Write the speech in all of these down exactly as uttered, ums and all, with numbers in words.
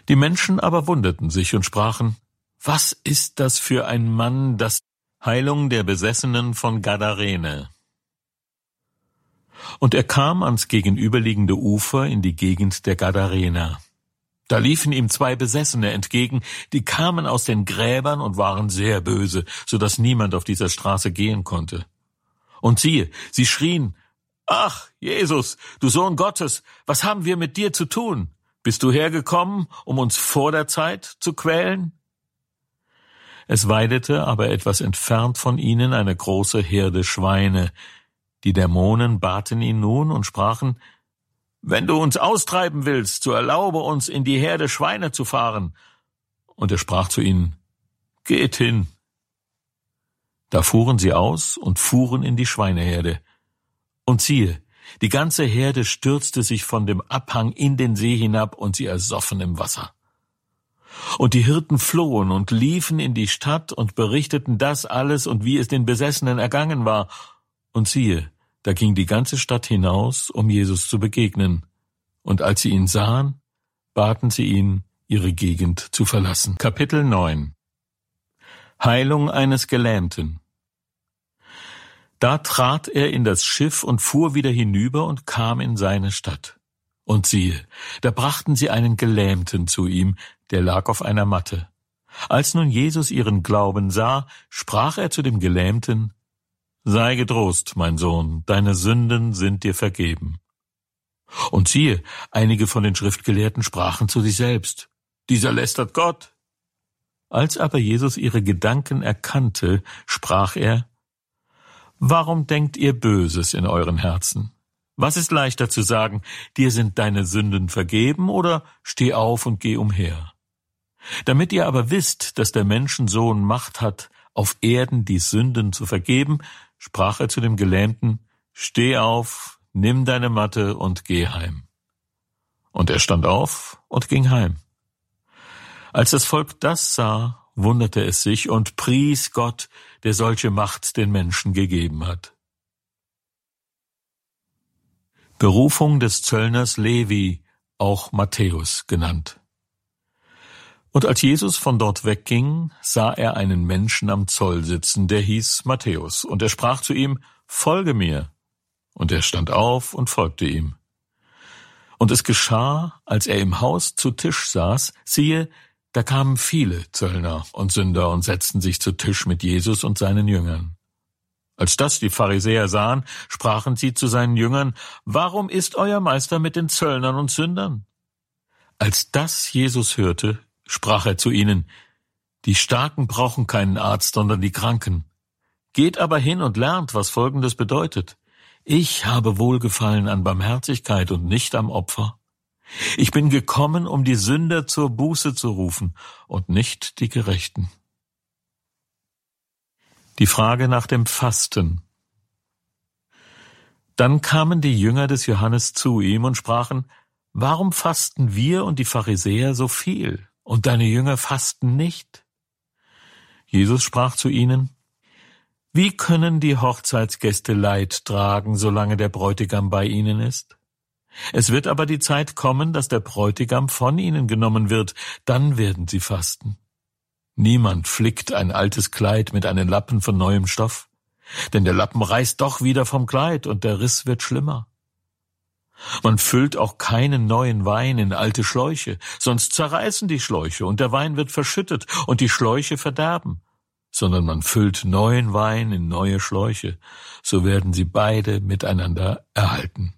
Die Menschen aber wunderten sich und sprachen: Was ist das für ein Mann, das Heilung der Besessenen von Gadarene? Und er kam ans gegenüberliegende Ufer in die Gegend der Gadarener. Da liefen ihm zwei Besessene entgegen, die kamen aus den Gräbern und waren sehr böse, so dass niemand auf dieser Straße gehen konnte. Und siehe, sie schrien: Ach, Jesus, du Sohn Gottes, was haben wir mit dir zu tun? Bist du hergekommen, um uns vor der Zeit zu quälen? Es weidete aber etwas entfernt von ihnen eine große Herde Schweine. Die Dämonen baten ihn nun und sprachen: Wenn du uns austreiben willst, so erlaube uns, in die Herde Schweine zu fahren. Und er sprach zu ihnen: Geht hin. Da fuhren sie aus und fuhren in die Schweineherde. Und siehe, die ganze Herde stürzte sich von dem Abhang in den See hinab, und sie ersoffen im Wasser. Und die Hirten flohen und liefen in die Stadt und berichteten das alles und wie es den Besessenen ergangen war. Und siehe, da ging die ganze Stadt hinaus, um Jesus zu begegnen. Und als sie ihn sahen, baten sie ihn, ihre Gegend zu verlassen. Kapitel neun. Heilung eines Gelähmten. Da trat er in das Schiff und fuhr wieder hinüber und kam in seine Stadt. Und siehe, da brachten sie einen Gelähmten zu ihm, der lag auf einer Matte. Als nun Jesus ihren Glauben sah, sprach er zu dem Gelähmten: Sei getrost, mein Sohn, deine Sünden sind dir vergeben. Und siehe, einige von den Schriftgelehrten sprachen zu sich selbst: Dieser lästert Gott. Als aber Jesus ihre Gedanken erkannte, sprach er: Warum denkt ihr Böses in euren Herzen? Was ist leichter zu sagen: Dir sind deine Sünden vergeben, oder steh auf und geh umher? Damit ihr aber wisst, dass der Menschensohn Macht hat, auf Erden die Sünden zu vergeben, sprach er zu dem Gelähmten: Steh auf, nimm deine Matte und geh heim. Und er stand auf und ging heim. Als das Volk das sah, wunderte es sich und pries Gott, der solche Macht den Menschen gegeben hat. Berufung des Zöllners Levi, auch Matthäus genannt. Und als Jesus von dort wegging, sah er einen Menschen am Zoll sitzen, der hieß Matthäus, und er sprach zu ihm: Folge mir. Und er stand auf und folgte ihm. Und es geschah, als er im Haus zu Tisch saß, siehe, da kamen viele Zöllner und Sünder und setzten sich zu Tisch mit Jesus und seinen Jüngern. Als das die Pharisäer sahen, sprachen sie zu seinen Jüngern: Warum isst euer Meister mit den Zöllnern und Sündern? Als das Jesus hörte, sprach er zu ihnen: Die Starken brauchen keinen Arzt, sondern die Kranken. Geht aber hin und lernt, was Folgendes bedeutet: Ich habe Wohlgefallen an Barmherzigkeit und nicht am Opfer. Ich bin gekommen, um die Sünder zur Buße zu rufen und nicht die Gerechten. Die Frage nach dem Fasten. Dann kamen die Jünger des Johannes zu ihm und sprachen: Warum fasten wir und die Pharisäer so viel, und deine Jünger fasten nicht? Jesus sprach zu ihnen: Wie können die Hochzeitsgäste Leid tragen, solange der Bräutigam bei ihnen ist? Es wird aber die Zeit kommen, dass der Bräutigam von ihnen genommen wird, dann werden sie fasten. Niemand flickt ein altes Kleid mit einem Lappen von neuem Stoff, denn der Lappen reißt doch wieder vom Kleid und der Riss wird schlimmer. Man füllt auch keinen neuen Wein in alte Schläuche, sonst zerreißen die Schläuche und der Wein wird verschüttet und die Schläuche verderben, sondern man füllt neuen Wein in neue Schläuche, so werden sie beide miteinander erhalten.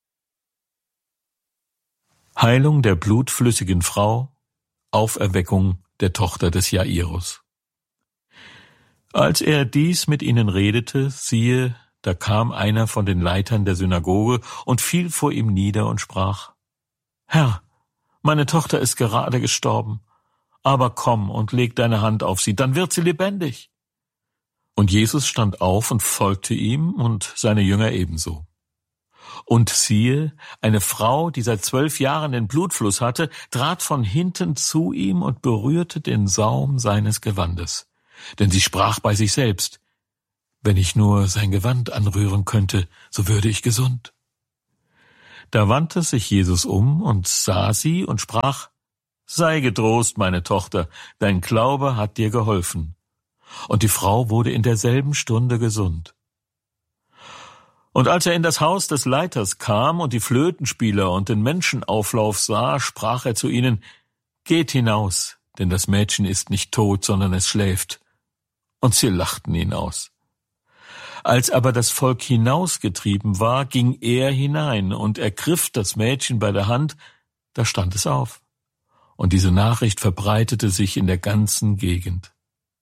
Heilung der blutflüssigen Frau, Auferweckung der Tochter des Jairus. Als er dies mit ihnen redete, siehe, da kam einer von den Leitern der Synagoge und fiel vor ihm nieder und sprach: Herr, meine Tochter ist gerade gestorben, aber komm und leg deine Hand auf sie, dann wird sie lebendig. Und Jesus stand auf und folgte ihm und seine Jünger ebenso. Und siehe, eine Frau, die seit zwölf Jahren den Blutfluss hatte, trat von hinten zu ihm und berührte den Saum seines Gewandes. Denn sie sprach bei sich selbst: Wenn ich nur sein Gewand anrühren könnte, so würde ich gesund. Da wandte sich Jesus um und sah sie und sprach: Sei getrost, meine Tochter, dein Glaube hat dir geholfen. Und die Frau wurde in derselben Stunde gesund. Und als er in das Haus des Leiters kam und die Flötenspieler und den Menschenauflauf sah, sprach er zu ihnen: Geht hinaus, denn das Mädchen ist nicht tot, sondern es schläft. Und sie lachten ihn aus. Als aber das Volk hinausgetrieben war, ging er hinein und ergriff das Mädchen bei der Hand, da stand es auf. Und diese Nachricht verbreitete sich in der ganzen Gegend.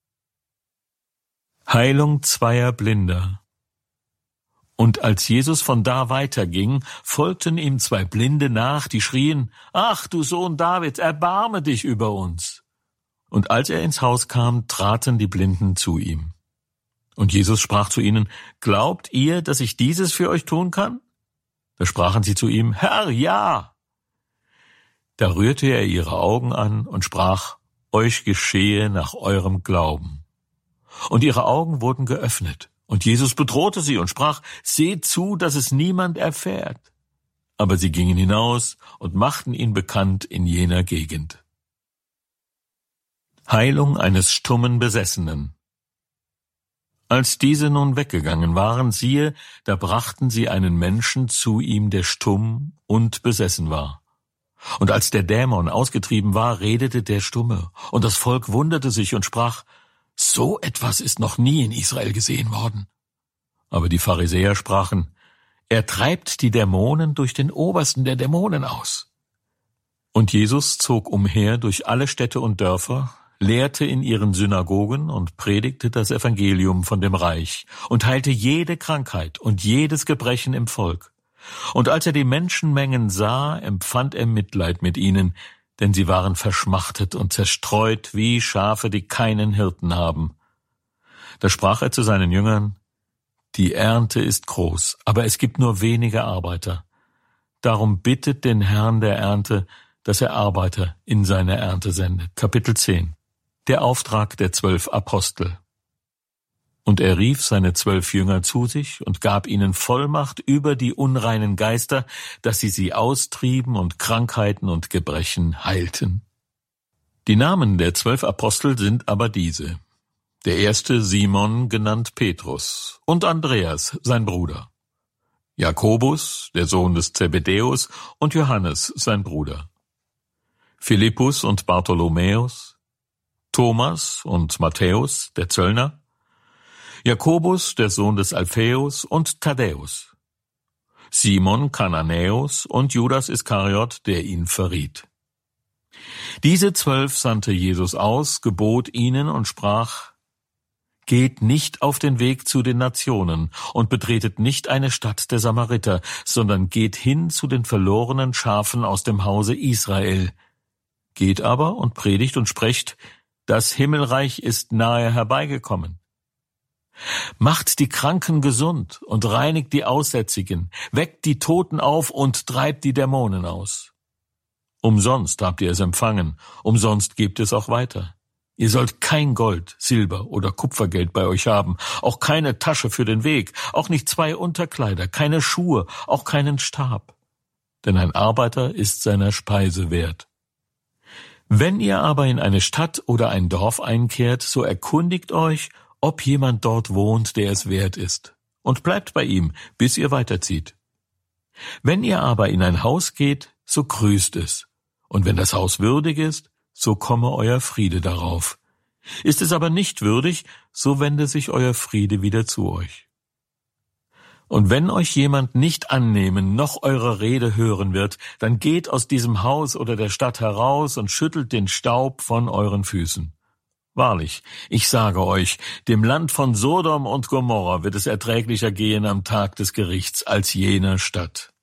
Heilung zweier Blinder. Und als Jesus von da weiterging, folgten ihm zwei Blinde nach, die schrien: Ach, du Sohn Davids, erbarme dich über uns. Und als er ins Haus kam, traten die Blinden zu ihm. Und Jesus sprach zu ihnen: Glaubt ihr, dass ich dieses für euch tun kann? Da sprachen sie zu ihm: Herr, ja. Da rührte er ihre Augen an und sprach: Euch geschehe nach eurem Glauben. Und ihre Augen wurden geöffnet. Und Jesus bedrohte sie und sprach: Seht zu, dass es niemand erfährt. Aber sie gingen hinaus und machten ihn bekannt in jener Gegend. Heilung eines stummen Besessenen. Als diese nun weggegangen waren, siehe, da brachten sie einen Menschen zu ihm, der stumm und besessen war. Und als der Dämon ausgetrieben war, redete der Stumme, und das Volk wunderte sich und sprach: So etwas ist noch nie in Israel gesehen worden. Aber die Pharisäer sprachen: Er treibt die Dämonen durch den Obersten der Dämonen aus. Und Jesus zog umher durch alle Städte und Dörfer, lehrte in ihren Synagogen und predigte das Evangelium von dem Reich und heilte jede Krankheit und jedes Gebrechen im Volk. Und als er die Menschenmengen sah, empfand er Mitleid mit ihnen, denn sie waren verschmachtet und zerstreut wie Schafe, die keinen Hirten haben. Da sprach er zu seinen Jüngern: Die Ernte ist groß, aber es gibt nur wenige Arbeiter. Darum bittet den Herrn der Ernte, dass er Arbeiter in seine Ernte sendet. Kapitel zehn. Der Auftrag der zwölf Apostel. Und er rief seine zwölf Jünger zu sich und gab ihnen Vollmacht über die unreinen Geister, dass sie sie austrieben und Krankheiten und Gebrechen heilten. Die Namen der zwölf Apostel sind aber diese: Der erste Simon, genannt Petrus, und Andreas, sein Bruder. Jakobus, der Sohn des Zebedäus, und Johannes, sein Bruder. Philippus und Bartholomäus, Thomas und Matthäus, der Zöllner, Jakobus, der Sohn des Alphaeus, und Thaddäus, Simon Kananäus und Judas Iskariot, der ihn verriet. Diese zwölf sandte Jesus aus, gebot ihnen und sprach: Geht nicht auf den Weg zu den Nationen und betretet nicht eine Stadt der Samariter, sondern geht hin zu den verlorenen Schafen aus dem Hause Israel. Geht aber und predigt und sprecht: Das Himmelreich ist nahe herbeigekommen. Macht die Kranken gesund und reinigt die Aussätzigen, weckt die Toten auf und treibt die Dämonen aus. Umsonst habt ihr es empfangen, umsonst gebt es auch weiter. Ihr sollt kein Gold, Silber oder Kupfergeld bei euch haben, auch keine Tasche für den Weg, auch nicht zwei Unterkleider, keine Schuhe, auch keinen Stab. Denn ein Arbeiter ist seiner Speise wert. Wenn ihr aber in eine Stadt oder ein Dorf einkehrt, so erkundigt euch, ob jemand dort wohnt, der es wert ist, und bleibt bei ihm, bis ihr weiterzieht. Wenn ihr aber in ein Haus geht, so grüßt es, und wenn das Haus würdig ist, so komme euer Friede darauf. Ist es aber nicht würdig, so wende sich euer Friede wieder zu euch. Und wenn euch jemand nicht annehmen, noch eure Rede hören wird, dann geht aus diesem Haus oder der Stadt heraus und schüttelt den Staub von euren Füßen. Wahrlich, ich sage euch, dem Land von Sodom und Gomorra wird es erträglicher gehen am Tag des Gerichts als jener Stadt.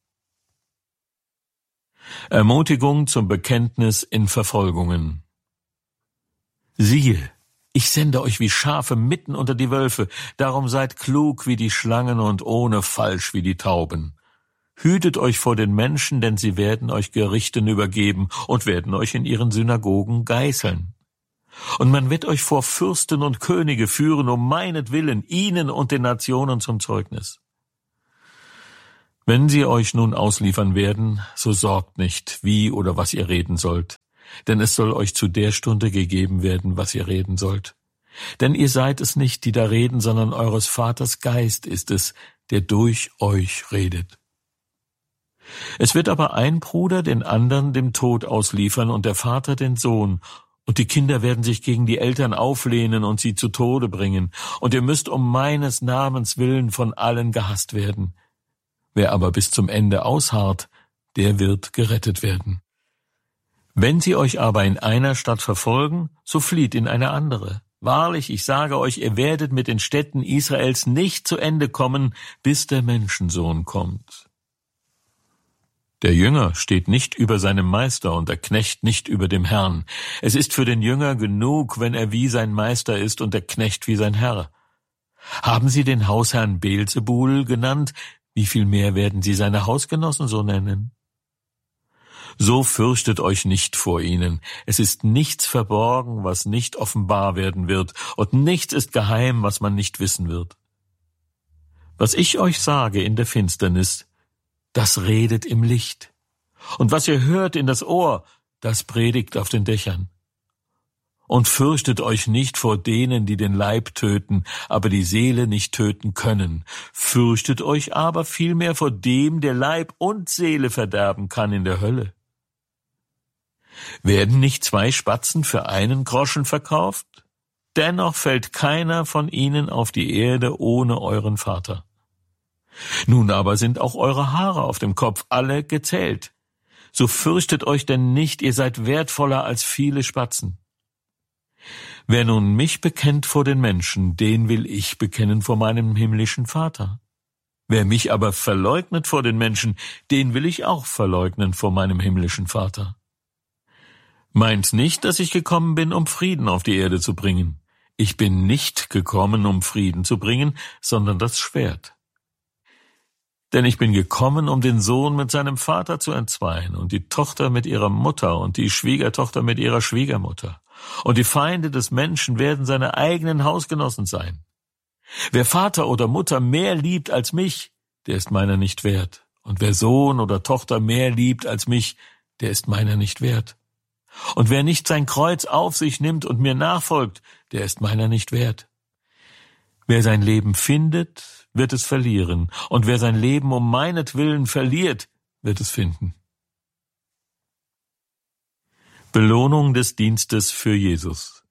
Ermutigung zum Bekenntnis in Verfolgungen. Siehe, ich sende euch wie Schafe mitten unter die Wölfe, darum seid klug wie die Schlangen und ohne Falsch wie die Tauben. Hütet euch vor den Menschen, denn sie werden euch Gerichten übergeben und werden euch in ihren Synagogen geißeln. Und man wird euch vor Fürsten und Könige führen, um meinetwillen, ihnen und den Nationen zum Zeugnis. Wenn sie euch nun ausliefern werden, so sorgt nicht, wie oder was ihr reden sollt. denn es soll euch zu der Stunde gegeben werden, was ihr reden sollt. Denn ihr seid es nicht, die da reden, sondern eures Vaters Geist ist es, der durch euch redet. Es wird aber ein Bruder den anderen dem Tod ausliefern und der Vater den Sohn, und die Kinder werden sich gegen die Eltern auflehnen und sie zu Tode bringen, und ihr müsst um meines Namens willen von allen gehasst werden. Wer aber bis zum Ende ausharrt, der wird gerettet werden. Wenn sie euch aber in einer Stadt verfolgen, so flieht in eine andere. Wahrlich, ich sage euch, ihr werdet mit den Städten Israels nicht zu Ende kommen, bis der Menschensohn kommt. Der Jünger steht nicht über seinem Meister und der Knecht nicht über dem Herrn. Es ist für den Jünger genug, wenn er wie sein Meister ist und der Knecht wie sein Herr. Haben Sie den Hausherrn Beelzebul genannt? Wie viel mehr werden Sie seine Hausgenossen so nennen? So fürchtet euch nicht vor ihnen. Es ist nichts verborgen, was nicht offenbar werden wird, und nichts ist geheim, was man nicht wissen wird. Was ich euch sage in der Finsternis, das redet im Licht. Und was ihr hört in das Ohr, das predigt auf den Dächern. Und fürchtet euch nicht vor denen, die den Leib töten, aber die Seele nicht töten können. Fürchtet euch aber vielmehr vor dem, der Leib und Seele verderben kann in der Hölle. Werden nicht zwei Spatzen für einen Groschen verkauft? Dennoch fällt keiner von ihnen auf die Erde ohne euren Vater. Nun aber sind auch eure Haare auf dem Kopf alle gezählt. So fürchtet euch denn nicht, ihr seid wertvoller als viele Spatzen. Wer nun mich bekennt vor den Menschen, den will ich bekennen vor meinem himmlischen Vater. Wer mich aber verleugnet vor den Menschen, den will ich auch verleugnen vor meinem himmlischen Vater. Meint nicht, dass ich gekommen bin, um Frieden auf die Erde zu bringen. Ich bin nicht gekommen, um Frieden zu bringen, sondern das Schwert. Denn ich bin gekommen, um den Sohn mit seinem Vater zu entzweien und die Tochter mit ihrer Mutter und die Schwiegertochter mit ihrer Schwiegermutter. Und die Feinde des Menschen werden seine eigenen Hausgenossen sein. Wer Vater oder Mutter mehr liebt als mich, der ist meiner nicht wert. Und wer Sohn oder Tochter mehr liebt als mich, der ist meiner nicht wert. Und wer nicht sein Kreuz auf sich nimmt und mir nachfolgt, der ist meiner nicht wert. Wer sein Leben findet, wird es verlieren, und wer sein Leben um meinetwillen verliert, wird es finden. Belohnung des Dienstes für Jesus.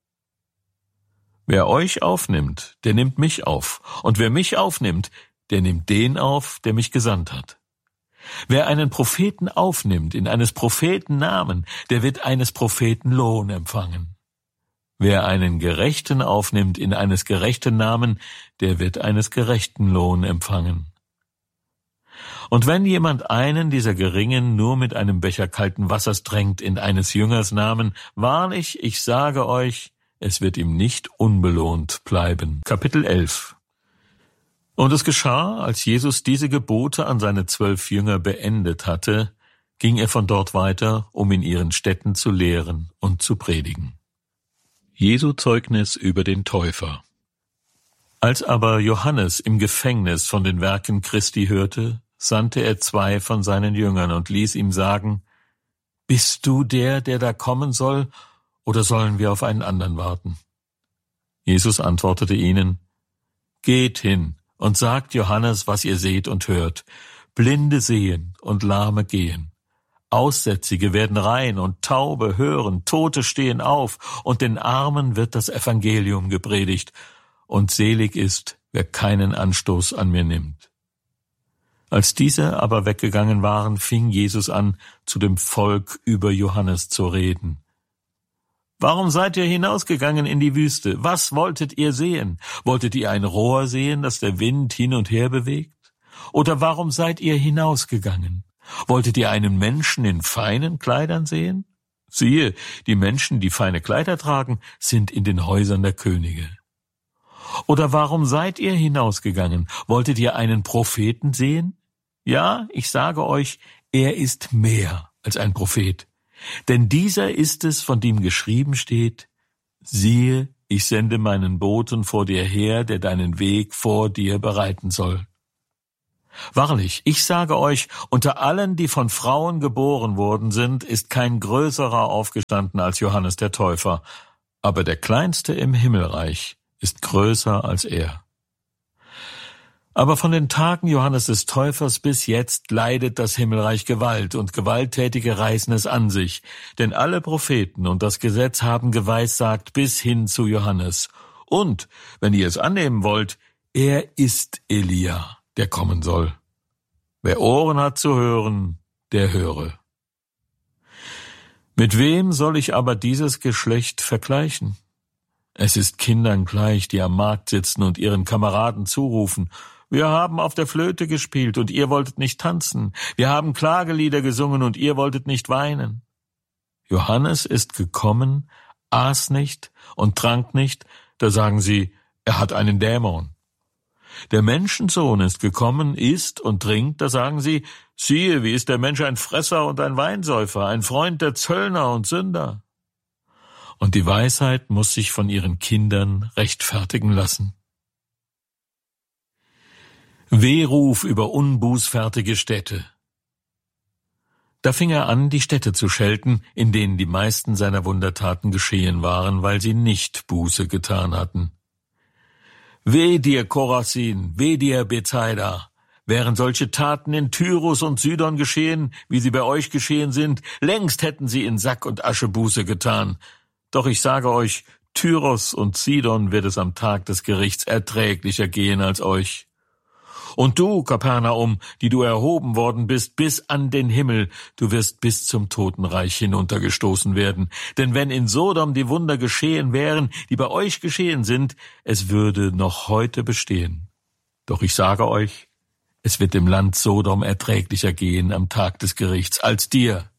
Wer euch aufnimmt, der nimmt mich auf, und wer mich aufnimmt, der nimmt den auf, der mich gesandt hat. Wer einen Propheten aufnimmt in eines Propheten Namen, der wird eines Propheten Lohn empfangen. Wer einen Gerechten aufnimmt in eines gerechten Namen, der wird eines gerechten Lohn empfangen. Und wenn jemand einen dieser Geringen nur mit einem Becher kalten Wassers drängt in eines Jüngers Namen, wahrlich, ich sage euch, es wird ihm nicht unbelohnt bleiben. Kapitel elf. Und es geschah, als Jesus diese Gebote an seine zwölf Jünger beendet hatte, ging er von dort weiter, um in ihren Städten zu lehren und zu predigen. Jesu Zeugnis über den Täufer. Als aber Johannes im Gefängnis von den Werken Christi hörte, sandte er zwei von seinen Jüngern und ließ ihm sagen, »Bist du der, der da kommen soll, oder sollen wir auf einen anderen warten?« Jesus antwortete ihnen, »Geht hin und sagt Johannes, was ihr seht und hört. Blinde sehen und Lahme gehen. Aussätzige werden rein und Taube hören, Tote stehen auf, und den Armen wird das Evangelium gepredigt. Und selig ist, wer keinen Anstoß an mir nimmt.« Als diese aber weggegangen waren, fing Jesus an, zu dem Volk über Johannes zu reden. »Warum seid ihr hinausgegangen in die Wüste? Was wolltet ihr sehen? Wolltet ihr ein Rohr sehen, das der Wind hin und her bewegt? Oder warum seid ihr hinausgegangen? Wolltet ihr einen Menschen in feinen Kleidern sehen? Siehe, die Menschen, die feine Kleider tragen, sind in den Häusern der Könige. Oder warum seid ihr hinausgegangen? Wolltet ihr einen Propheten sehen? Ja, ich sage euch, er ist mehr als ein Prophet. Denn dieser ist es, von dem geschrieben steht, siehe, ich sende meinen Boten vor dir her, der deinen Weg vor dir bereiten soll. Wahrlich, ich sage euch, unter allen, die von Frauen geboren worden sind, ist kein größerer aufgestanden als Johannes der Täufer, aber der Kleinste im Himmelreich ist größer als er. Aber von den Tagen Johannes des Täufers bis jetzt leidet das Himmelreich Gewalt, und Gewalttätige reißen es an sich, denn alle Propheten und das Gesetz haben geweissagt bis hin zu Johannes. Und, wenn ihr es annehmen wollt, er ist Elia, der kommen soll. Wer Ohren hat zu hören, der höre. Mit wem soll ich aber dieses Geschlecht vergleichen? Es ist Kindern gleich, die am Markt sitzen und ihren Kameraden zurufen: Wir haben auf der Flöte gespielt und ihr wolltet nicht tanzen. Wir haben Klagelieder gesungen und ihr wolltet nicht weinen. Johannes ist gekommen, aß nicht und trank nicht, da sagen sie, er hat einen Dämon. Der Menschensohn ist gekommen, isst und trinkt, da sagen sie, siehe, wie ist der Mensch ein Fresser und ein Weinsäufer, ein Freund der Zöllner und Sünder. Und die Weisheit muss sich von ihren Kindern rechtfertigen lassen. Wehruf über unbußfertige Städte. Da fing er an, die Städte zu schelten, in denen die meisten seiner Wundertaten geschehen waren, weil sie nicht Buße getan hatten. Weh dir, Chorazin, weh dir, Bethsaida! Wären solche Taten in Tyrus und Sidon geschehen, wie sie bei euch geschehen sind, längst hätten sie in Sack und Asche Buße getan. Doch ich sage euch, Tyros und Sidon wird es am Tag des Gerichts erträglicher gehen als euch. Und du, Kapernaum, die du erhoben worden bist bis an den Himmel, du wirst bis zum Totenreich hinuntergestoßen werden. Denn wenn in Sodom die Wunder geschehen wären, die bei euch geschehen sind, es würde noch heute bestehen. Doch ich sage euch, es wird dem Land Sodom erträglicher gehen am Tag des Gerichts als dir.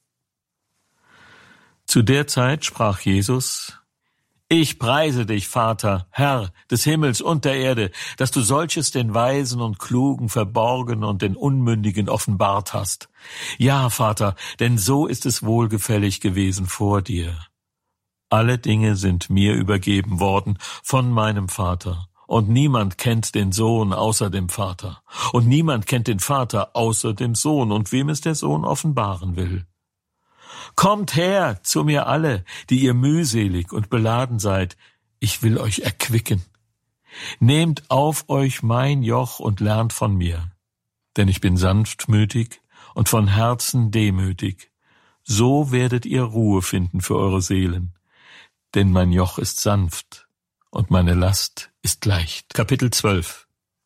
Zu der Zeit sprach Jesus: Ich preise dich, Vater, Herr des Himmels und der Erde, dass du solches den Weisen und Klugen verborgen und den Unmündigen offenbart hast. Ja, Vater, denn so ist es wohlgefällig gewesen vor dir. Alle Dinge sind mir übergeben worden von meinem Vater, und niemand kennt den Sohn außer dem Vater, und niemand kennt den Vater außer dem Sohn, und wem es der Sohn offenbaren will. Kommt her zu mir alle, die ihr mühselig und beladen seid, ich will euch erquicken. Nehmt auf euch mein Joch und lernt von mir, denn ich bin sanftmütig und von Herzen demütig. So werdet ihr Ruhe finden für eure Seelen, denn mein Joch ist sanft und meine Last ist leicht. Kapitel zwölf.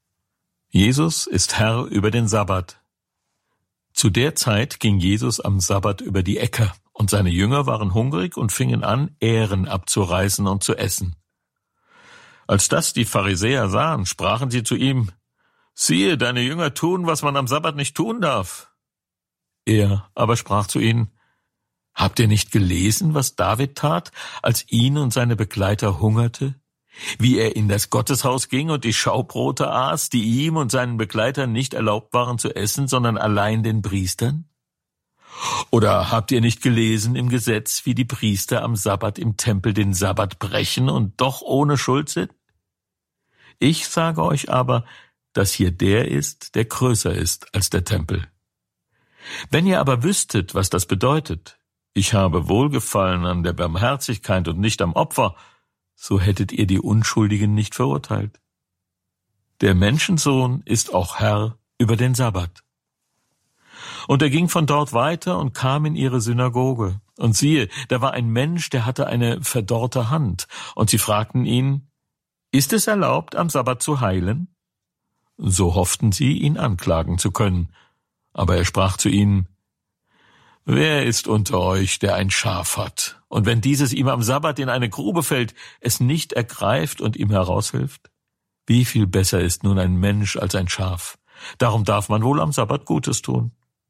Jesus ist Herr über den Sabbat. Zu der Zeit ging Jesus am Sabbat über die Äcker, und seine Jünger waren hungrig und fingen an, Ähren abzureißen und zu essen. Als das die Pharisäer sahen, sprachen sie zu ihm: Siehe, deine Jünger tun, was man am Sabbat nicht tun darf. Er aber sprach zu ihnen: Habt ihr nicht gelesen, was David tat, als ihn und seine Begleiter hungerte? Wie er in das Gotteshaus ging und die Schaubrote aß, die ihm und seinen Begleitern nicht erlaubt waren zu essen, sondern allein den Priestern? Oder habt ihr nicht gelesen im Gesetz, wie die Priester am Sabbat im Tempel den Sabbat brechen und doch ohne Schuld sind? Ich sage euch aber, dass hier der ist, der größer ist als der Tempel. Wenn ihr aber wüsstet, was das bedeutet, ich habe Wohlgefallen an der Barmherzigkeit und nicht am Opfer, so hättet ihr die Unschuldigen nicht verurteilt. Der Menschensohn ist auch Herr über den Sabbat. Und er ging von dort weiter und kam in ihre Synagoge. Und siehe, da war ein Mensch, der hatte eine verdorrte Hand. Und sie fragten ihn: Ist es erlaubt, am Sabbat zu heilen? So hofften sie, ihn anklagen zu können. Aber er sprach zu ihnen: Wer ist unter euch, der ein Schaf hat, und wenn dieses ihm am Sabbat in eine Grube fällt, es nicht ergreift und ihm heraushilft? Wie viel besser ist nun ein Mensch als ein Schaf? Darum darf man wohl am Sabbat Gutes tun.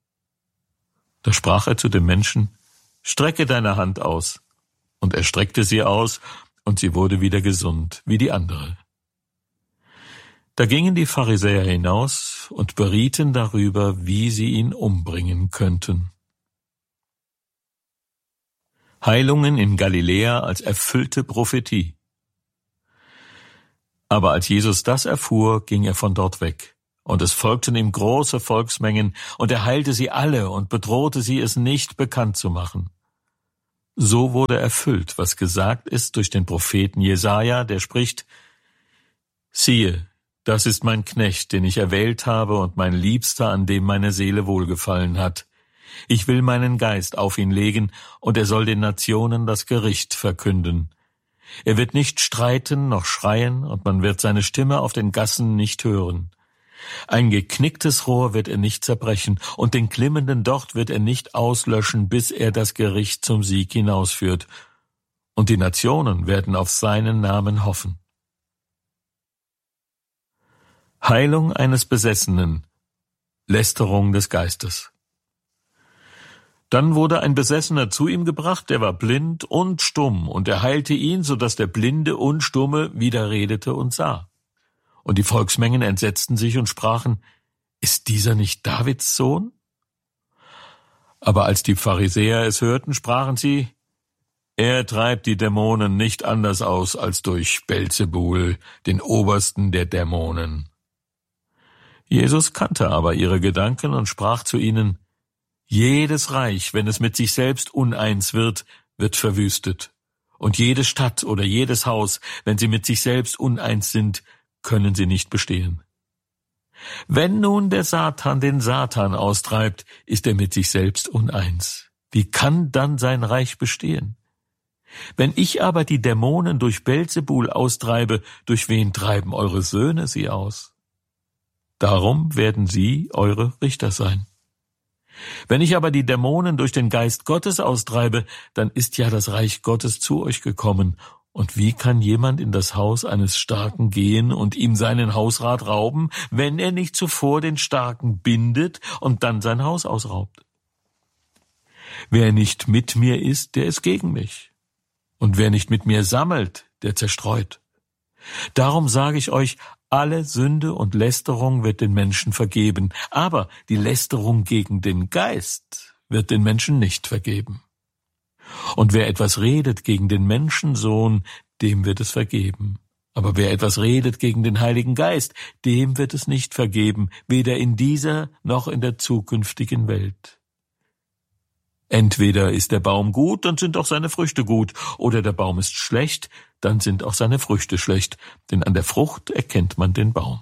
Da sprach er zu dem Menschen: Strecke deine Hand aus. Und er streckte sie aus, und sie wurde wieder gesund, wie die andere. Da gingen die Pharisäer hinaus und berieten darüber, wie sie ihn umbringen könnten. Heilungen in Galiläa als erfüllte Prophetie. Aber als Jesus das erfuhr, ging er von dort weg, Und es folgten ihm große Volksmengen, und er heilte sie alle und bedrohte sie, es nicht bekannt zu machen. So wurde erfüllt, was gesagt ist durch den Propheten Jesaja, der spricht: Siehe, das ist mein Knecht, den ich erwählt habe, und mein Liebster, an dem meine Seele wohlgefallen hat. Ich will meinen Geist auf ihn legen, und er soll den Nationen das Gericht verkünden. Er wird nicht streiten noch schreien, und man wird seine Stimme auf den Gassen nicht hören. Ein geknicktes Rohr wird er nicht zerbrechen, und den glimmenden Docht wird er nicht auslöschen, bis er das Gericht zum Sieg hinausführt. Und die Nationen werden auf seinen Namen hoffen. Heilung eines Besessenen, Lästerung des Geistes. Dann wurde ein Besessener zu ihm gebracht, der war blind und stumm, und er heilte ihn, so dass der Blinde und Stumme wieder redete und sah. Und die Volksmengen entsetzten sich und sprachen: Ist dieser nicht Davids Sohn? Aber als die Pharisäer es hörten, sprachen sie: Er treibt die Dämonen nicht anders aus als durch Belzebul, den Obersten der Dämonen. Jesus kannte aber ihre Gedanken und sprach zu ihnen: Jedes Reich, wenn es mit sich selbst uneins wird, wird verwüstet. Und jede Stadt oder jedes Haus, wenn sie mit sich selbst uneins sind, können sie nicht bestehen. Wenn nun der Satan den Satan austreibt, ist er mit sich selbst uneins. Wie kann dann sein Reich bestehen? Wenn ich aber die Dämonen durch Belzebul austreibe, durch wen treiben eure Söhne sie aus? Darum werden sie eure Richter sein. Wenn ich aber die Dämonen durch den Geist Gottes austreibe, dann ist ja das Reich Gottes zu euch gekommen. Und wie kann jemand in das Haus eines Starken gehen und ihm seinen Hausrat rauben, wenn er nicht zuvor den Starken bindet und dann sein Haus ausraubt? Wer nicht mit mir ist, der ist gegen mich. Und wer nicht mit mir sammelt, der zerstreut. Darum sage ich euch, alle Sünde und Lästerung wird den Menschen vergeben, aber die Lästerung gegen den Geist wird den Menschen nicht vergeben. Und wer etwas redet gegen den Menschensohn, dem wird es vergeben. Aber wer etwas redet gegen den Heiligen Geist, dem wird es nicht vergeben, weder in dieser noch in der zukünftigen Welt. Entweder ist der Baum gut, dann sind auch seine Früchte gut, oder der Baum ist schlecht, dann sind auch seine Früchte schlecht, denn an der Frucht erkennt man den Baum.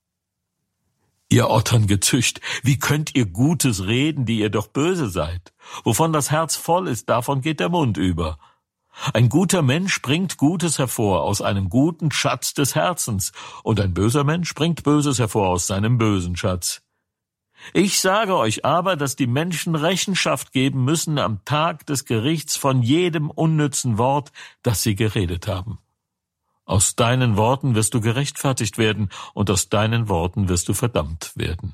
Ihr Otterngezücht, wie könnt ihr Gutes reden, die ihr doch böse seid? Wovon das Herz voll ist, davon geht der Mund über. Ein guter Mensch bringt Gutes hervor aus einem guten Schatz des Herzens, und ein böser Mensch bringt Böses hervor aus seinem bösen Schatz. Ich sage euch aber, dass die Menschen Rechenschaft geben müssen am Tag des Gerichts von jedem unnützen Wort, das sie geredet haben. Aus deinen Worten wirst du gerechtfertigt werden, und aus deinen Worten wirst du verdammt werden.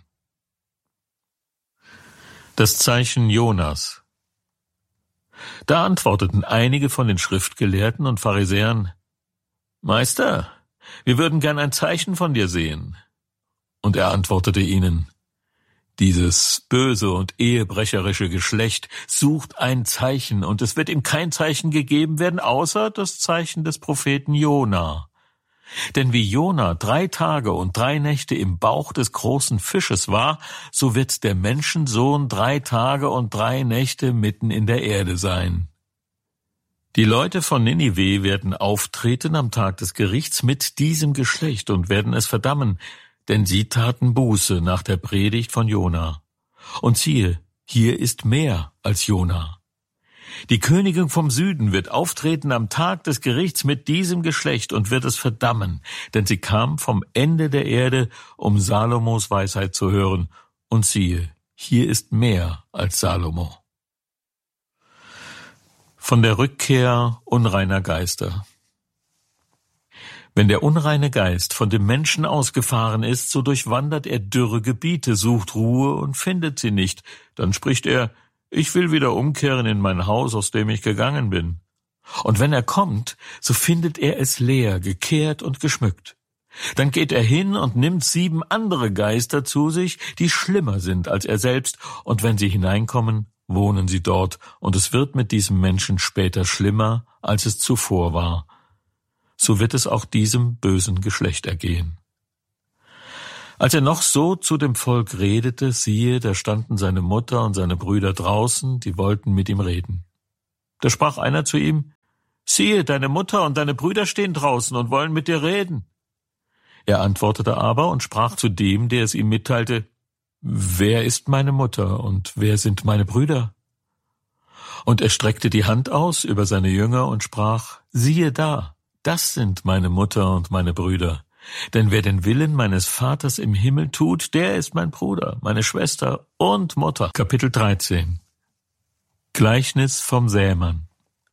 Das Zeichen Jonas. Da antworteten einige von den Schriftgelehrten und Pharisäern: Meister, wir würden gern ein Zeichen von dir sehen. Und er antwortete ihnen: Dieses böse und ehebrecherische Geschlecht sucht ein Zeichen, und es wird ihm kein Zeichen gegeben werden, außer das Zeichen des Propheten Jona. Denn wie Jona drei Tage und drei Nächte im Bauch des großen Fisches war, so wird der Menschensohn drei Tage und drei Nächte mitten in der Erde sein. Die Leute von Ninive werden auftreten am Tag des Gerichts mit diesem Geschlecht und werden es verdammen, denn sie taten Buße nach der Predigt von Jona. Und siehe, hier ist mehr als Jona. Die Königin vom Süden wird auftreten am Tag des Gerichts mit diesem Geschlecht und wird es verdammen, denn sie kam vom Ende der Erde, um Salomos Weisheit zu hören. Und siehe, hier ist mehr als Salomo. Von der Rückkehr unreiner Geister. Wenn der unreine Geist von dem Menschen ausgefahren ist, so durchwandert er dürre Gebiete, sucht Ruhe und findet sie nicht. Dann spricht er: Ich will wieder umkehren in mein Haus, aus dem ich gegangen bin. Und wenn er kommt, so findet er es leer, gekehrt und geschmückt. Dann geht er hin und nimmt sieben andere Geister zu sich, die schlimmer sind als er selbst, und wenn sie hineinkommen, wohnen sie dort, und es wird mit diesem Menschen später schlimmer, als es zuvor war. So wird es auch diesem bösen Geschlecht ergehen. Als er noch so zu dem Volk redete, siehe, da standen seine Mutter und seine Brüder draußen, die wollten mit ihm reden. Da sprach einer zu ihm: Siehe, deine Mutter und deine Brüder stehen draußen und wollen mit dir reden. Er antwortete aber und sprach zu dem, der es ihm mitteilte: Wer ist meine Mutter und wer sind meine Brüder? Und er streckte die Hand aus über seine Jünger und sprach: Siehe da, das sind meine Mutter und meine Brüder. Denn wer den Willen meines Vaters im Himmel tut, der ist mein Bruder, meine Schwester und Mutter. Kapitel dreizehn. Gleichnis vom Sämann.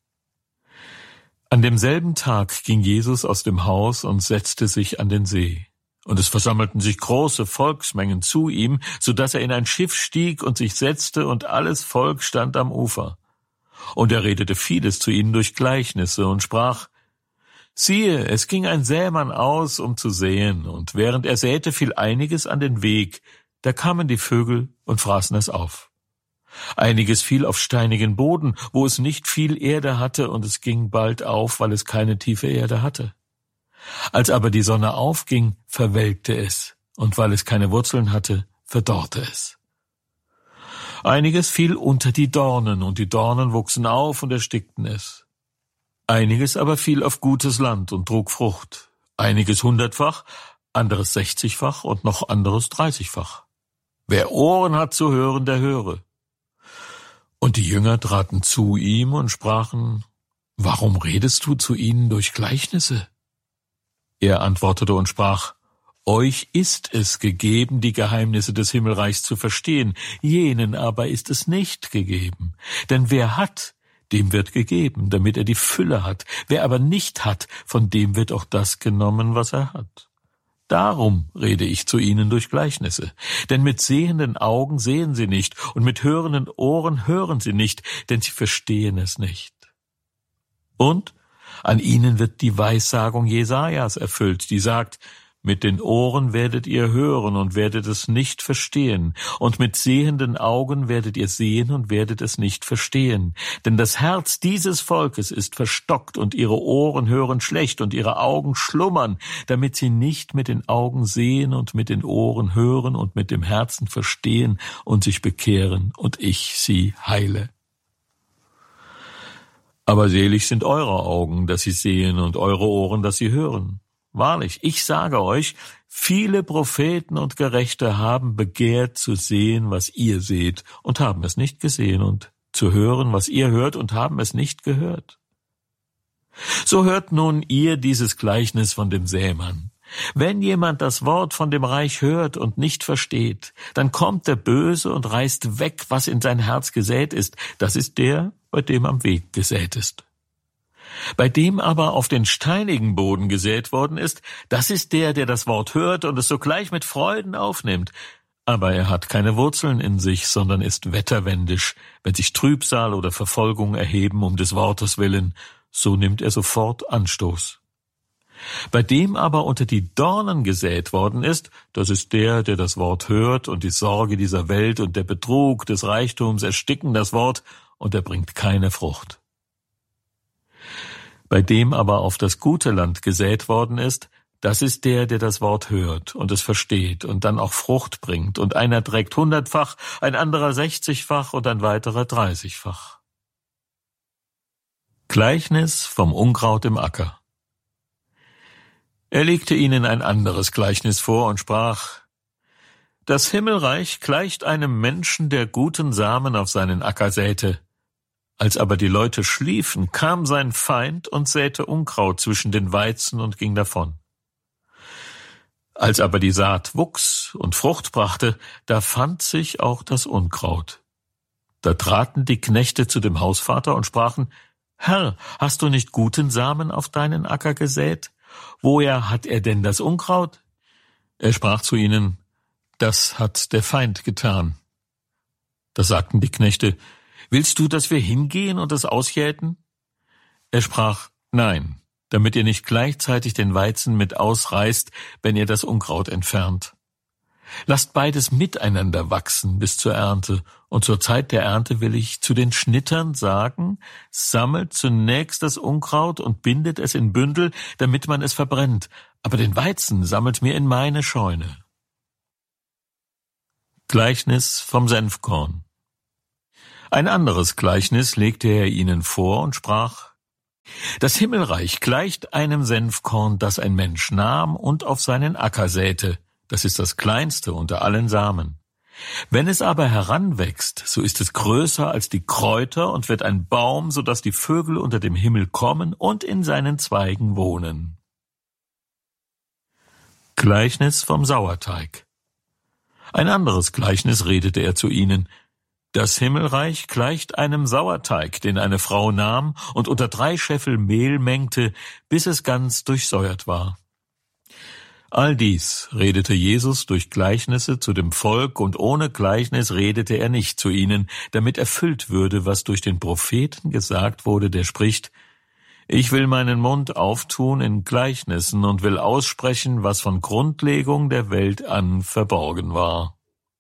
An demselben Tag ging Jesus aus dem Haus und setzte sich an den See. Und es versammelten sich große Volksmengen zu ihm, so dass er in ein Schiff stieg und sich setzte, und alles Volk stand am Ufer. Und er redete vieles zu ihnen durch Gleichnisse und sprach: Siehe, es ging ein Sämann aus, um zu säen, und während er säte, fiel einiges an den Weg, da kamen die Vögel und fraßen es auf. Einiges fiel auf steinigen Boden, wo es nicht viel Erde hatte, und es ging bald auf, weil es keine tiefe Erde hatte. Als aber die Sonne aufging, verwelkte es, und weil es keine Wurzeln hatte, verdorrte es. Einiges fiel unter die Dornen, und die Dornen wuchsen auf und erstickten es. Einiges aber fiel auf gutes Land und trug Frucht, einiges hundertfach, anderes sechzigfach und noch anderes dreißigfach. Wer Ohren hat zu hören, der höre. Und die Jünger traten zu ihm und sprachen: Warum redest du zu ihnen durch Gleichnisse? Er antwortete und sprach: Euch ist es gegeben, die Geheimnisse des Himmelreichs zu verstehen, jenen aber ist es nicht gegeben. Denn wer hat, dem wird gegeben, damit er die Fülle hat. Wer aber nicht hat, von dem wird auch das genommen, was er hat. Darum rede ich zu ihnen durch Gleichnisse. Denn mit sehenden Augen sehen sie nicht, und mit hörenden Ohren hören sie nicht, denn sie verstehen es nicht. Und an ihnen wird die Weissagung Jesajas erfüllt, die sagt: Mit den Ohren werdet ihr hören und werdet es nicht verstehen, und mit sehenden Augen werdet ihr sehen und werdet es nicht verstehen. Denn das Herz dieses Volkes ist verstockt, und ihre Ohren hören schlecht, und ihre Augen schlummern, damit sie nicht mit den Augen sehen und mit den Ohren hören und mit dem Herzen verstehen und sich bekehren, und ich sie heile. Aber selig sind eure Augen, dass sie sehen, und eure Ohren, dass sie hören. Wahrlich, ich sage euch, viele Propheten und Gerechte haben begehrt zu sehen, was ihr seht, und haben es nicht gesehen, und zu hören, was ihr hört, und haben es nicht gehört. So hört nun ihr dieses Gleichnis von dem Sämann. Wenn jemand das Wort von dem Reich hört und nicht versteht, dann kommt der Böse und reißt weg, was in sein Herz gesät ist. Das ist der, bei dem am Weg gesät ist. Bei dem aber auf den steinigen Boden gesät worden ist, das ist der, der das Wort hört und es sogleich mit Freuden aufnimmt. Aber er hat keine Wurzeln in sich, sondern ist wetterwendisch. Wenn sich Trübsal oder Verfolgung erheben um des Wortes willen, so nimmt er sofort Anstoß. Bei dem aber unter die Dornen gesät worden ist, das ist der, der das Wort hört, und die Sorge dieser Welt und der Betrug des Reichtums ersticken das Wort, und er bringt keine Frucht. Bei dem aber auf das gute Land gesät worden ist, das ist der, der das Wort hört und es versteht und dann auch Frucht bringt, und einer trägt hundertfach, ein anderer sechzigfach und ein weiterer dreißigfach. Gleichnis vom Unkraut im Acker. Er legte ihnen ein anderes Gleichnis vor und sprach: Das Himmelreich gleicht einem Menschen, der guten Samen auf seinen Acker säte. Als aber die Leute schliefen, kam sein Feind und säte Unkraut zwischen den Weizen und ging davon. Als aber die Saat wuchs und Frucht brachte, da fand sich auch das Unkraut. Da traten die Knechte zu dem Hausvater und sprachen: Herr, hast du nicht guten Samen auf deinen Acker gesät? Woher hat er denn das Unkraut? Er sprach zu ihnen: Das hat der Feind getan. Da sagten die Knechte: Willst du, dass wir hingehen und es ausjäten? Er sprach: Nein, damit ihr nicht gleichzeitig den Weizen mit ausreißt, wenn ihr das Unkraut entfernt. Lasst beides miteinander wachsen bis zur Ernte, und zur Zeit der Ernte will ich zu den Schnittern sagen: Sammelt zunächst das Unkraut und bindet es in Bündel, damit man es verbrennt, aber den Weizen sammelt mir in meine Scheune. Gleichnis vom Senfkorn. Ein anderes Gleichnis legte er ihnen vor und sprach: Das Himmelreich gleicht einem Senfkorn, das ein Mensch nahm und auf seinen Acker säte. Das ist das kleinste unter allen Samen. Wenn es aber heranwächst, so ist es größer als die Kräuter und wird ein Baum, so dass die Vögel unter dem Himmel kommen und in seinen Zweigen wohnen. Gleichnis vom Sauerteig. Ein anderes Gleichnis redete er zu ihnen. Das Himmelreich gleicht einem Sauerteig, den eine Frau nahm und unter drei Scheffel Mehl mengte, bis es ganz durchsäuert war. All dies redete Jesus durch Gleichnisse zu dem Volk, und ohne Gleichnis redete er nicht zu ihnen, damit erfüllt würde, was durch den Propheten gesagt wurde, der spricht: Ich will meinen Mund auftun in Gleichnissen und will aussprechen, was von Grundlegung der Welt an verborgen war.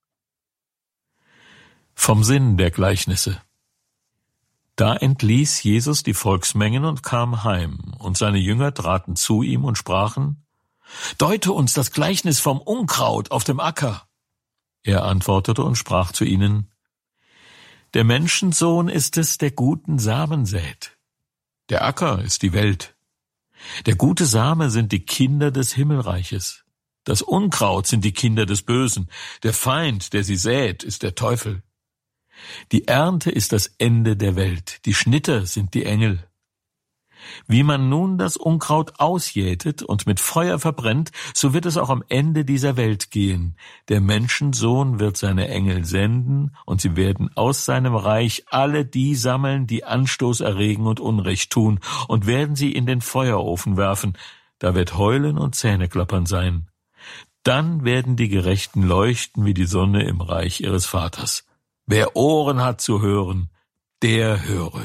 Vom Sinn der Gleichnisse. Da entließ Jesus die Volksmengen und kam heim, und seine Jünger traten zu ihm und sprachen: Deute uns das Gleichnis vom Unkraut auf dem Acker. Er antwortete und sprach zu ihnen: Der Menschensohn ist es, der guten Samen sät. Der Acker ist die Welt. Der gute Same sind die Kinder des Himmelreiches. Das Unkraut sind die Kinder des Bösen. Der Feind, der sie sät, ist der Teufel. Die Ernte ist das Ende der Welt. Die Schnitter sind die Engel. Wie man nun das Unkraut ausjätet und mit Feuer verbrennt, so wird es auch am Ende dieser Welt gehen. Der Menschensohn wird seine Engel senden, und sie werden aus seinem Reich alle die sammeln, die Anstoß erregen und Unrecht tun, und werden sie in den Feuerofen werfen. Da wird Heulen und Zähneklappern sein. Dann werden die Gerechten leuchten wie die Sonne im Reich ihres Vaters. Wer Ohren hat zu hören, der höre.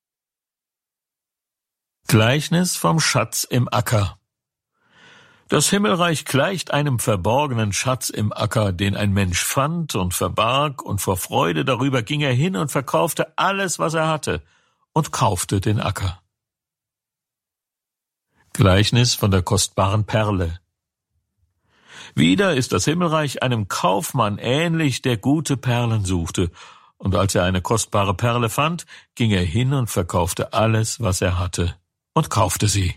Gleichnis vom Schatz im Acker. Das Himmelreich gleicht einem verborgenen Schatz im Acker, den ein Mensch fand und verbarg, und vor Freude darüber ging er hin und verkaufte alles, was er hatte, und kaufte den Acker. Gleichnis von der kostbaren Perle. Wieder ist das Himmelreich einem Kaufmann ähnlich, der gute Perlen suchte, und als er eine kostbare Perle fand, ging er hin und verkaufte alles, was er hatte, und kaufte sie.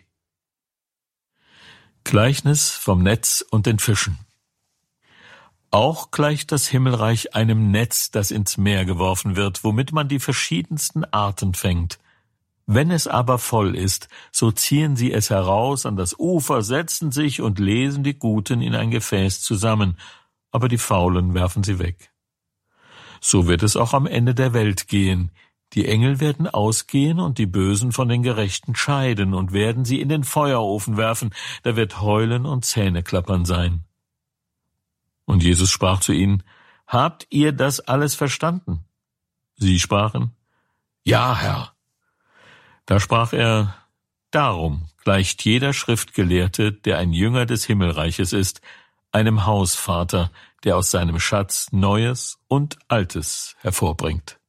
Gleichnis vom Netz und den Fischen. Auch gleicht das Himmelreich einem Netz, das ins Meer geworfen wird, womit man die verschiedensten Arten fängt. Wenn es aber voll ist, so ziehen sie es heraus an das Ufer, setzen sich und lesen die Guten in ein Gefäß zusammen, aber die Faulen werfen sie weg. So wird es auch am Ende der Welt gehen. Die Engel werden ausgehen und die Bösen von den Gerechten scheiden und werden sie in den Feuerofen werfen, da wird Heulen und Zähneklappern sein. Und Jesus sprach zu ihnen: Habt ihr das alles verstanden? Sie sprachen: Ja, Herr. Da sprach er: Darum gleicht jeder Schriftgelehrte, der ein Jünger des Himmelreiches ist, einem Hausvater, der aus seinem Schatz Neues und Altes hervorbringt.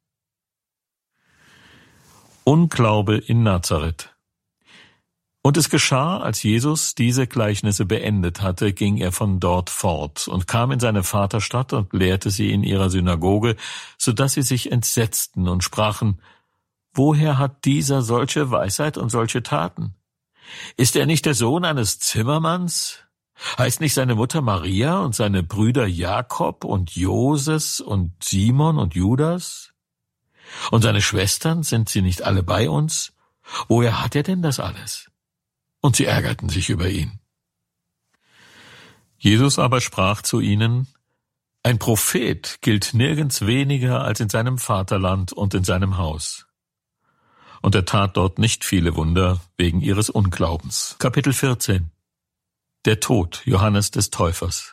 Unglaube in Nazareth. Und es geschah, als Jesus diese Gleichnisse beendet hatte, ging er von dort fort und kam in seine Vaterstadt und lehrte sie in ihrer Synagoge, so dass sie sich entsetzten und sprachen: Woher hat dieser solche Weisheit und solche Taten? Ist er nicht der Sohn eines Zimmermanns? Heißt nicht seine Mutter Maria und seine Brüder Jakob und Joses und Simon und Judas? Und seine Schwestern, sind sie nicht alle bei uns? Woher hat er denn das alles? Und sie ärgerten sich über ihn. Jesus aber sprach zu ihnen: Ein Prophet gilt nirgends weniger als in seinem Vaterland und in seinem Haus. Und er tat dort nicht viele Wunder wegen ihres Unglaubens. Kapitel vierzehn. Der Tod Johannes des Täufers.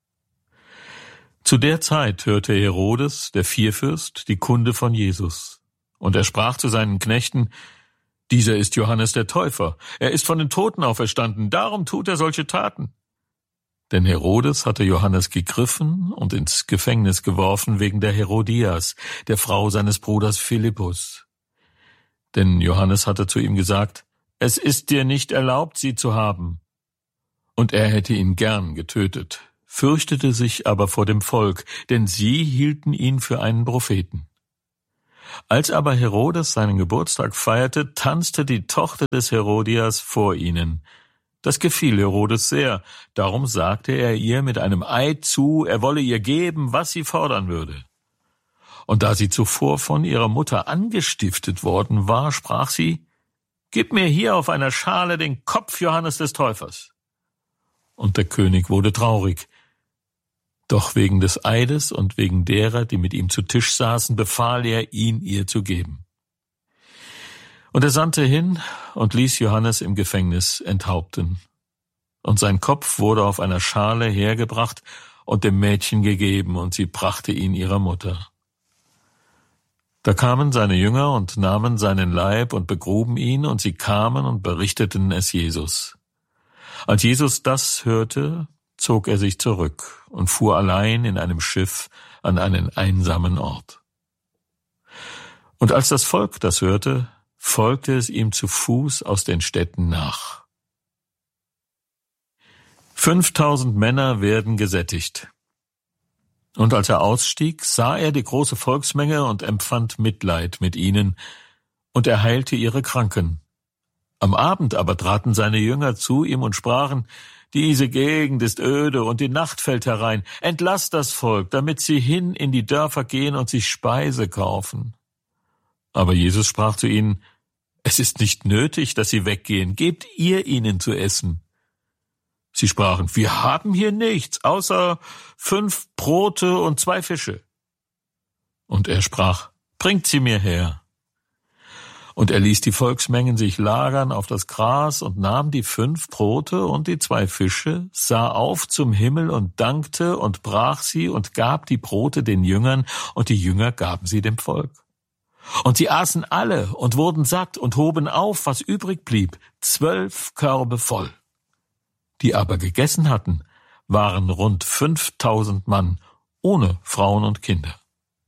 Zu der Zeit hörte Herodes, der Vierfürst, die Kunde von Jesus. Und er sprach zu seinen Knechten: Dieser ist Johannes der Täufer. Er ist von den Toten auferstanden, darum tut er solche Taten. Denn Herodes hatte Johannes gegriffen und ins Gefängnis geworfen wegen der Herodias, der Frau seines Bruders Philippus. Denn Johannes hatte zu ihm gesagt: Es ist dir nicht erlaubt, sie zu haben. Und er hätte ihn gern getötet, fürchtete sich aber vor dem Volk, denn sie hielten ihn für einen Propheten. Als aber Herodes seinen Geburtstag feierte, tanzte die Tochter des Herodias vor ihnen. Das gefiel Herodes sehr, darum sagte er ihr mit einem Eid zu, er wolle ihr geben, was sie fordern würde. Und da sie zuvor von ihrer Mutter angestiftet worden war, sprach sie, »Gib mir hier auf einer Schale den Kopf Johannes des Täufers.« Und der König wurde traurig. Doch wegen des Eides und wegen derer, die mit ihm zu Tisch saßen, befahl er, ihn ihr zu geben. Und er sandte hin und ließ Johannes im Gefängnis enthaupten. Und sein Kopf wurde auf einer Schale hergebracht und dem Mädchen gegeben, und sie brachte ihn ihrer Mutter. Da kamen seine Jünger und nahmen seinen Leib und begruben ihn, und sie kamen und berichteten es Jesus. Als Jesus das hörte, zog er sich zurück und fuhr allein in einem Schiff an einen einsamen Ort. Und als das Volk das hörte, folgte es ihm zu Fuß aus den Städten nach. Fünftausend Männer werden gesättigt. Und als er ausstieg, sah er die große Volksmenge und empfand Mitleid mit ihnen, und er heilte ihre Kranken. Am Abend aber traten seine Jünger zu ihm und sprachen, »Diese Gegend ist öde und die Nacht fällt herein. Entlasst das Volk, damit sie hin in die Dörfer gehen und sich Speise kaufen.« Aber Jesus sprach zu ihnen, »Es ist nicht nötig, dass sie weggehen. Gebt ihr ihnen zu essen.« Sie sprachen, »Wir haben hier nichts, außer fünf Brote und zwei Fische.« Und er sprach, »Bringt sie mir her.« Und er ließ die Volksmengen sich lagern auf das Gras und nahm die fünf Brote und die zwei Fische, sah auf zum Himmel und dankte und brach sie und gab die Brote den Jüngern, und die Jünger gaben sie dem Volk. Und sie aßen alle und wurden satt und hoben auf, was übrig blieb, zwölf Körbe voll. Die aber gegessen hatten, waren rund fünftausend Mann, ohne Frauen und Kinder.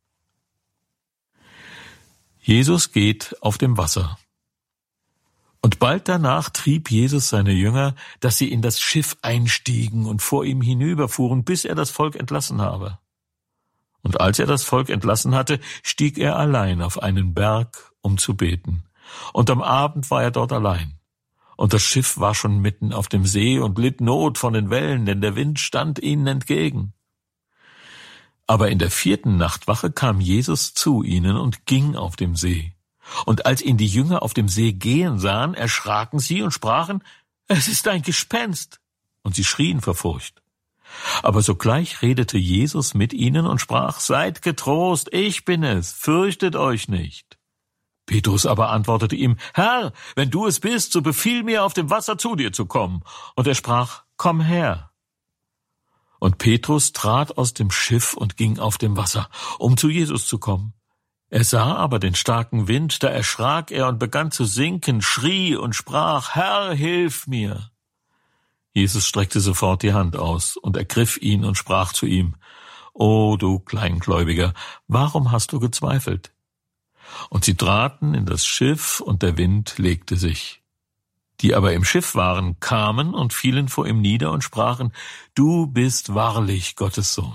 Jesus geht auf dem Wasser. Und bald danach trieb Jesus seine Jünger, dass sie in das Schiff einstiegen und vor ihm hinüberfuhren, bis er das Volk entlassen habe. Und als er das Volk entlassen hatte, stieg er allein auf einen Berg, um zu beten. Und am Abend war er dort allein. Und das Schiff war schon mitten auf dem See und litt Not von den Wellen, denn der Wind stand ihnen entgegen. Aber in der vierten Nachtwache kam Jesus zu ihnen und ging auf dem See. Und als ihn die Jünger auf dem See gehen sahen, erschraken sie und sprachen, »Es ist ein Gespenst!« Und sie schrien vor Furcht. Aber sogleich redete Jesus mit ihnen und sprach, »Seid getrost, ich bin es, fürchtet euch nicht.« Petrus aber antwortete ihm, »Herr, wenn du es bist, so befiehl mir, auf dem Wasser zu dir zu kommen.« Und er sprach, »Komm her.« Und Petrus trat aus dem Schiff und ging auf dem Wasser, um zu Jesus zu kommen. Er sah aber den starken Wind, da erschrak er und begann zu sinken, schrie und sprach, »Herr, hilf mir!« Jesus streckte sofort die Hand aus und ergriff ihn und sprach zu ihm, »O du Kleingläubiger, warum hast du gezweifelt?« Und sie traten in das Schiff, und der Wind legte sich. Die aber im Schiff waren, kamen und fielen vor ihm nieder und sprachen, »Du bist wahrlich Gottes Sohn.«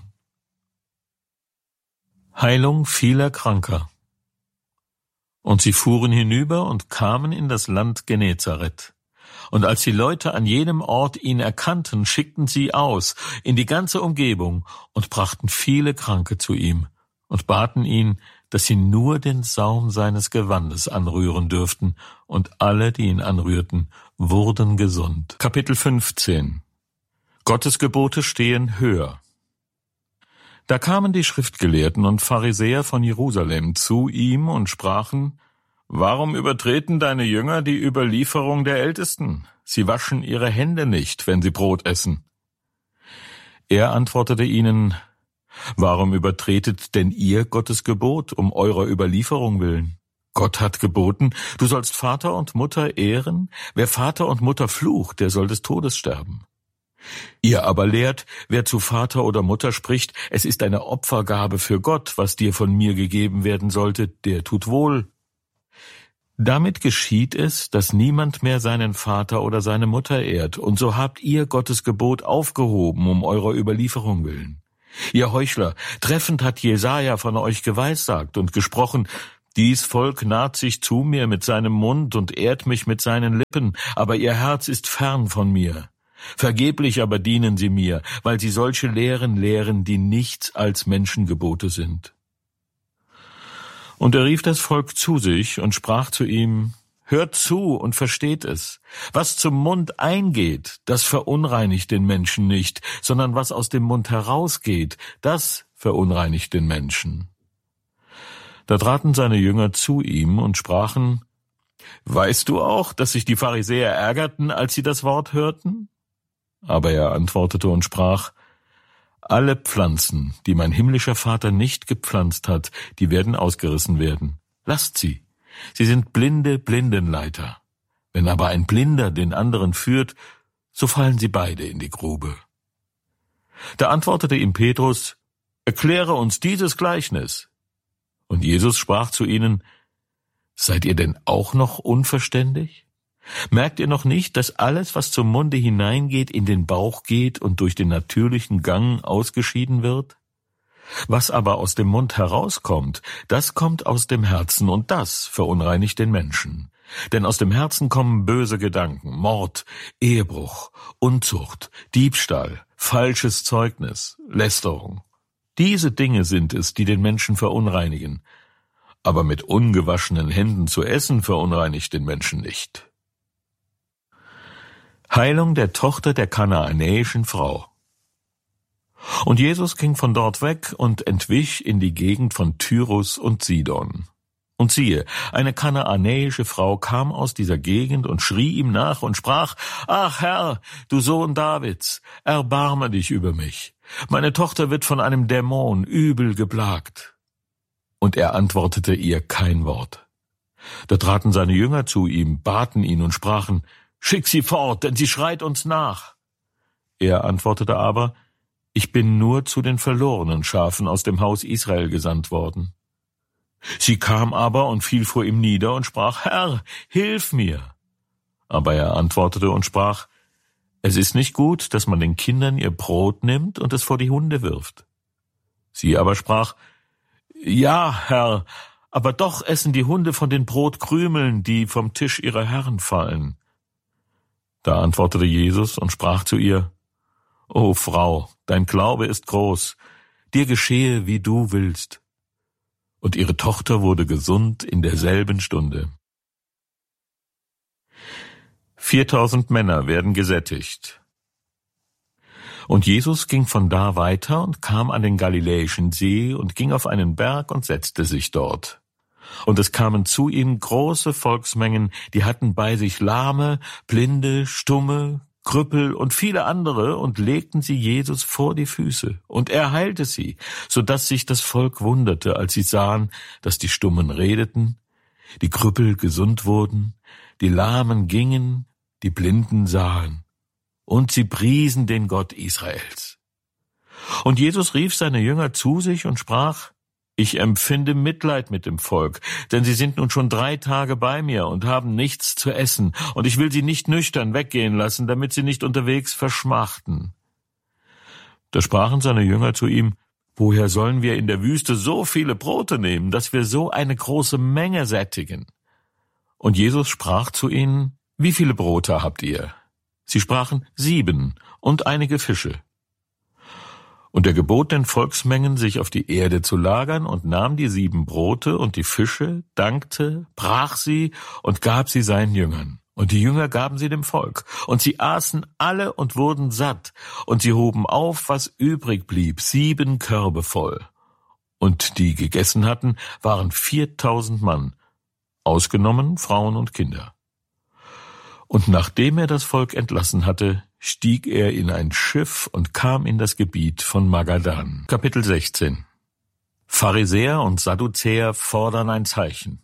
Heilung vieler Kranker. Und sie fuhren hinüber und kamen in das Land Genezareth. Und als die Leute an jenem Ort ihn erkannten, schickten sie aus in die ganze Umgebung und brachten viele Kranke zu ihm und baten ihn, dass sie nur den Saum seines Gewandes anrühren dürften, und alle, die ihn anrührten, wurden gesund. Kapitel fünfzehn. Gottes Gebote stehen höher. Da kamen die Schriftgelehrten und Pharisäer von Jerusalem zu ihm und sprachen, »Warum übertreten deine Jünger die Überlieferung der Ältesten? Sie waschen ihre Hände nicht, wenn sie Brot essen.« Er antwortete ihnen, »Warum übertretet denn ihr Gottes Gebot um eurer Überlieferung willen? Gott hat geboten, du sollst Vater und Mutter ehren. Wer Vater und Mutter flucht, der soll des Todes sterben. Ihr aber lehrt, wer zu Vater oder Mutter spricht, es ist eine Opfergabe für Gott, was dir von mir gegeben werden sollte, der tut wohl. Damit geschieht es, dass niemand mehr seinen Vater oder seine Mutter ehrt, und so habt ihr Gottes Gebot aufgehoben um eurer Überlieferung willen. Ihr Heuchler, treffend hat Jesaja von euch geweissagt und gesprochen: Dies Volk naht sich zu mir mit seinem Mund und ehrt mich mit seinen Lippen, aber ihr Herz ist fern von mir. Vergeblich aber dienen sie mir, weil sie solche Lehren lehren, die nichts als Menschengebote sind. Und er rief das Volk zu sich und sprach zu ihm: Hört zu und versteht es. Was zum Mund eingeht, das verunreinigt den Menschen nicht, sondern was aus dem Mund herausgeht, das verunreinigt den Menschen. Da traten seine Jünger zu ihm und sprachen: Weißt du auch, dass sich die Pharisäer ärgerten, als sie das Wort hörten? Aber er antwortete und sprach: Alle Pflanzen, die mein himmlischer Vater nicht gepflanzt hat, die werden ausgerissen werden. Lasst sie. Sie sind blinde Blindenleiter. Wenn aber ein Blinder den anderen führt, so fallen sie beide in die Grube. Da antwortete ihm Petrus: Erkläre uns dieses Gleichnis. Und Jesus sprach zu ihnen: Seid ihr denn auch noch unverständig? Merkt ihr noch nicht, dass alles, was zum Munde hineingeht, in den Bauch geht und durch den natürlichen Gang ausgeschieden wird? Was aber aus dem Mund herauskommt, das kommt aus dem Herzen, und das verunreinigt den Menschen. Denn aus dem Herzen kommen böse Gedanken, Mord, Ehebruch, Unzucht, Diebstahl, falsches Zeugnis, Lästerung. Diese Dinge sind es, die den Menschen verunreinigen. Aber mit ungewaschenen Händen zu essen verunreinigt den Menschen nicht. Heilung der Tochter der kanaanäischen Frau. Und Jesus ging von dort weg und entwich in die Gegend von Tyrus und Sidon. Und siehe, eine kanaanäische Frau kam aus dieser Gegend und schrie ihm nach und sprach: Ach Herr, du Sohn Davids, erbarme dich über mich. Meine Tochter wird von einem Dämon übel geplagt. Und er antwortete ihr kein Wort. Da traten seine Jünger zu ihm, baten ihn und sprachen: Schick sie fort, denn sie schreit uns nach. Er antwortete aber: Ich bin nur zu den verlorenen Schafen aus dem Haus Israel gesandt worden. Sie kam aber und fiel vor ihm nieder und sprach: Herr, hilf mir. Aber er antwortete und sprach: Es ist nicht gut, dass man den Kindern ihr Brot nimmt und es vor die Hunde wirft. Sie aber sprach: Ja, Herr, aber doch essen die Hunde von den Brotkrümeln, die vom Tisch ihrer Herren fallen. Da antwortete Jesus und sprach zu ihr: O Frau, dein Glaube ist groß, dir geschehe, wie du willst. Und ihre Tochter wurde gesund in derselben Stunde. Viertausend Männer werden gesättigt. Und Jesus ging von da weiter und kam an den Galiläischen See und ging auf einen Berg und setzte sich dort. Und es kamen zu ihm große Volksmengen, die hatten bei sich Lahme, Blinde, Stumme, Krüppel und viele andere und legten sie Jesus vor die Füße. Und er heilte sie, so dass sich das Volk wunderte, als sie sahen, dass die Stummen redeten, die Krüppel gesund wurden, die Lahmen gingen, die Blinden sahen. Und sie priesen den Gott Israels. Und Jesus rief seine Jünger zu sich und sprach: Ich empfinde Mitleid mit dem Volk, denn sie sind nun schon drei Tage bei mir und haben nichts zu essen, und ich will sie nicht nüchtern weggehen lassen, damit sie nicht unterwegs verschmachten. Da sprachen seine Jünger zu ihm: Woher sollen wir in der Wüste so viele Brote nehmen, dass wir so eine große Menge sättigen? Und Jesus sprach zu ihnen: Wie viele Brote habt ihr? Sie sprachen: Sieben und einige Fische. Und er gebot den Volksmengen, sich auf die Erde zu lagern, und nahm die sieben Brote und die Fische, dankte, brach sie und gab sie seinen Jüngern. Und die Jünger gaben sie dem Volk. Und sie aßen alle und wurden satt. Und sie hoben auf, was übrig blieb, sieben Körbe voll. Und die gegessen hatten, waren viertausend Mann, ausgenommen Frauen und Kinder. Und nachdem er das Volk entlassen hatte, stieg er in ein Schiff und kam in das Gebiet von Magadan. Kapitel sechzehn. Pharisäer und Sadduzäer fordern ein Zeichen.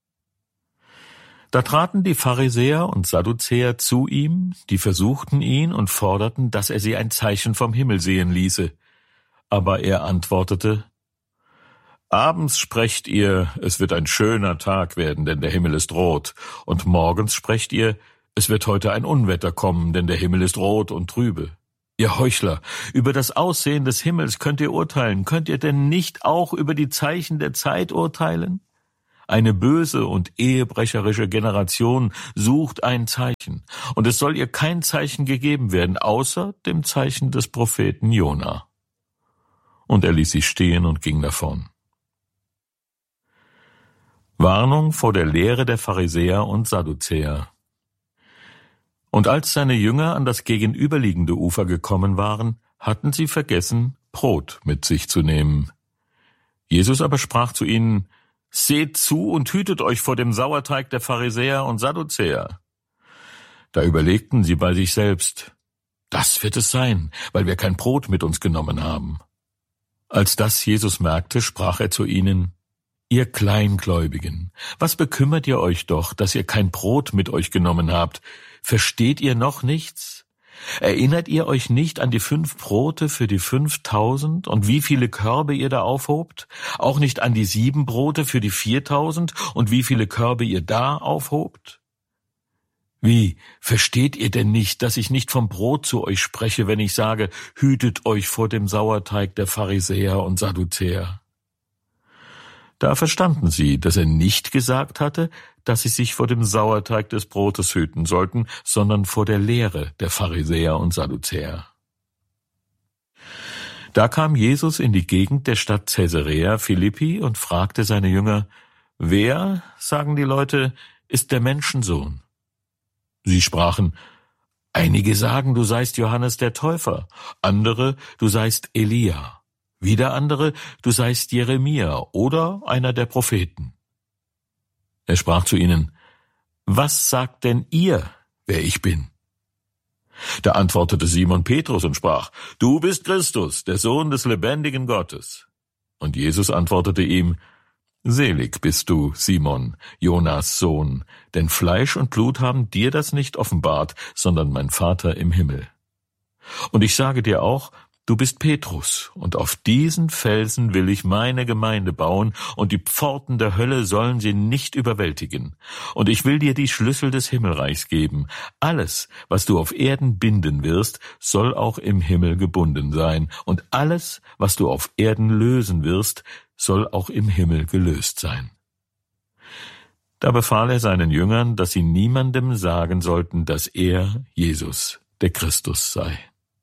Da traten die Pharisäer und Sadduzäer zu ihm, die versuchten ihn und forderten, dass er sie ein Zeichen vom Himmel sehen ließe. Aber er antwortete: Abends sprecht ihr, es wird ein schöner Tag werden, denn der Himmel ist rot. Und morgens sprecht ihr, es wird heute ein Unwetter kommen, denn der Himmel ist rot und trübe. Ihr Heuchler, über das Aussehen des Himmels könnt ihr urteilen. Könnt ihr denn nicht auch über die Zeichen der Zeit urteilen? Eine böse und ehebrecherische Generation sucht ein Zeichen, und es soll ihr kein Zeichen gegeben werden, außer dem Zeichen des Propheten Jona. Und er ließ sie stehen und ging davon. Warnung vor der Lehre der Pharisäer und Sadduzäer. Und als seine Jünger an das gegenüberliegende Ufer gekommen waren, hatten sie vergessen, Brot mit sich zu nehmen. Jesus aber sprach zu ihnen: Seht zu und hütet euch vor dem Sauerteig der Pharisäer und Sadduzäer. Da überlegten sie bei sich selbst: Das wird es sein, weil wir kein Brot mit uns genommen haben. Als das Jesus merkte, sprach er zu ihnen: Ihr Kleingläubigen, was bekümmert ihr euch doch, dass ihr kein Brot mit euch genommen habt? Versteht ihr noch nichts? Erinnert ihr euch nicht an die fünf Brote für die fünftausend und wie viele Körbe ihr da aufhobt? Auch nicht an die sieben Brote für die viertausend und wie viele Körbe ihr da aufhobt? Wie, versteht ihr denn nicht, dass ich nicht vom Brot zu euch spreche, wenn ich sage, hütet euch vor dem Sauerteig der Pharisäer und Sadduzäer? Da verstanden sie, dass er nicht gesagt hatte, dass sie sich vor dem Sauerteig des Brotes hüten sollten, sondern vor der Lehre der Pharisäer und Sadduzäer. Da kam Jesus in die Gegend der Stadt Caesarea Philippi und fragte seine Jünger: Wer, sagen die Leute, ist der Menschensohn? Sie sprachen: Einige sagen, du seist Johannes der Täufer, andere, du seist Elia. Wieder andere, du seist Jeremia oder einer der Propheten. Er sprach zu ihnen: Was sagt denn ihr, wer ich bin? Da antwortete Simon Petrus und sprach: Du bist Christus, der Sohn des lebendigen Gottes. Und Jesus antwortete ihm: Selig bist du, Simon, Jonas Sohn, denn Fleisch und Blut haben dir das nicht offenbart, sondern mein Vater im Himmel. Und ich sage dir auch, du bist Petrus, und auf diesen Felsen will ich meine Gemeinde bauen, und die Pforten der Hölle sollen sie nicht überwältigen. Und ich will dir die Schlüssel des Himmelreichs geben. Alles, was du auf Erden binden wirst, soll auch im Himmel gebunden sein. Und alles, was du auf Erden lösen wirst, soll auch im Himmel gelöst sein. Da befahl er seinen Jüngern, dass sie niemandem sagen sollten, dass er, Jesus, der Christus sei.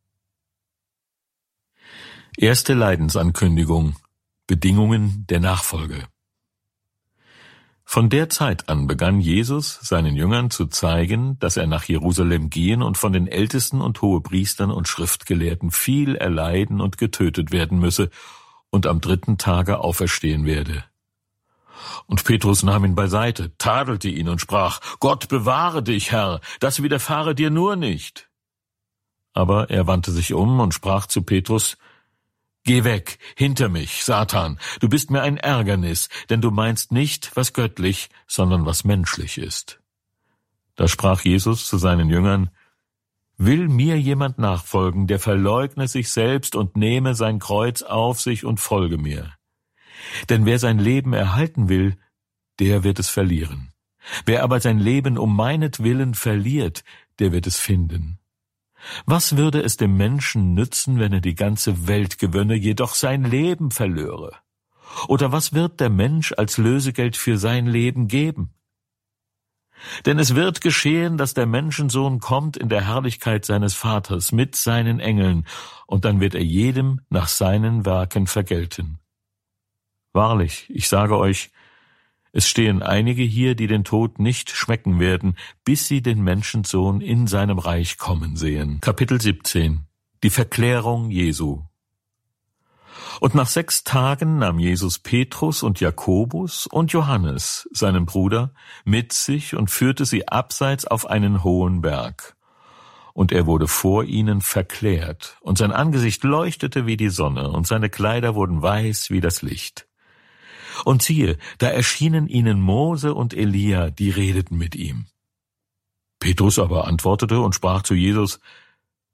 Erste Leidensankündigung. Bedingungen der Nachfolge. Von der Zeit an begann Jesus, seinen Jüngern zu zeigen, dass er nach Jerusalem gehen und von den Ältesten und Hohepriestern und Schriftgelehrten viel erleiden und getötet werden müsse und am dritten Tage auferstehen werde. Und Petrus nahm ihn beiseite, tadelte ihn und sprach: Gott bewahre dich, Herr, das widerfahre dir nur nicht. Aber er wandte sich um und sprach zu Petrus: Geh weg, hinter mich, Satan, du bist mir ein Ärgernis, denn du meinst nicht, was göttlich, sondern was menschlich ist. Da sprach Jesus zu seinen Jüngern: Will mir jemand nachfolgen, der verleugne sich selbst und nehme sein Kreuz auf sich und folge mir. Denn wer sein Leben erhalten will, der wird es verlieren. Wer aber sein Leben um meinetwillen verliert, der wird es finden. Was würde es dem Menschen nützen, wenn er die ganze Welt gewönne, jedoch sein Leben verlöre? Oder was wird der Mensch als Lösegeld für sein Leben geben? Denn es wird geschehen, dass der Menschensohn kommt in der Herrlichkeit seines Vaters mit seinen Engeln, und dann wird er jedem nach seinen Werken vergelten. Wahrlich, ich sage euch, es stehen einige hier, die den Tod nicht schmecken werden, bis sie den Menschensohn in seinem Reich kommen sehen. Kapitel siebzehn. Die Verklärung Jesu. Und nach sechs Tagen nahm Jesus Petrus und Jakobus und Johannes, seinen Bruder, mit sich und führte sie abseits auf einen hohen Berg. Und er wurde vor ihnen verklärt, und sein Angesicht leuchtete wie die Sonne, und seine Kleider wurden weiß wie das Licht. Und siehe, da erschienen ihnen Mose und Elia, die redeten mit ihm. Petrus aber antwortete und sprach zu Jesus: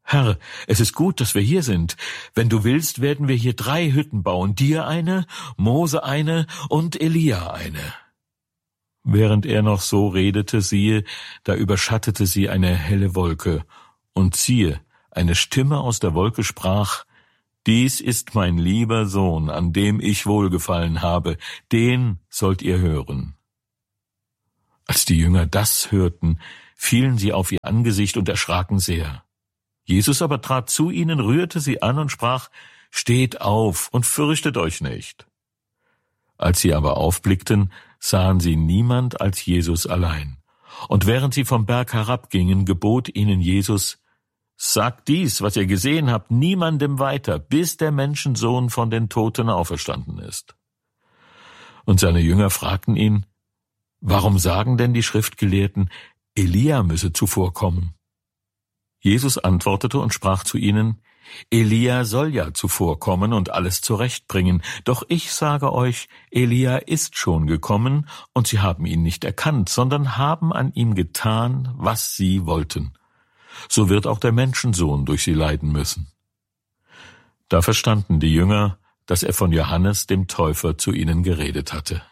Herr, es ist gut, dass wir hier sind. Wenn du willst, werden wir hier drei Hütten bauen, dir eine, Mose eine und Elia eine. Während er noch so redete, siehe, da überschattete sie eine helle Wolke, und siehe, eine Stimme aus der Wolke sprach: Dies ist mein lieber Sohn, an dem ich wohlgefallen habe, den sollt ihr hören. Als die Jünger das hörten, fielen sie auf ihr Angesicht und erschraken sehr. Jesus aber trat zu ihnen, rührte sie an und sprach: Steht auf und fürchtet euch nicht. Als sie aber aufblickten, sahen sie niemand als Jesus allein. Und während sie vom Berg herabgingen, gebot ihnen Jesus: Sagt dies, was ihr gesehen habt, niemandem weiter, bis der Menschensohn von den Toten auferstanden ist. Und seine Jünger fragten ihn: Warum sagen denn die Schriftgelehrten, Elia müsse zuvor kommen? Jesus antwortete und sprach zu ihnen: Elia soll ja zuvorkommen und alles zurechtbringen, doch ich sage euch, Elia ist schon gekommen, und sie haben ihn nicht erkannt, sondern haben an ihm getan, was sie wollten. So wird auch der Menschensohn durch sie leiden müssen. Da verstanden die Jünger, dass er von Johannes dem Täufer zu ihnen geredet hatte.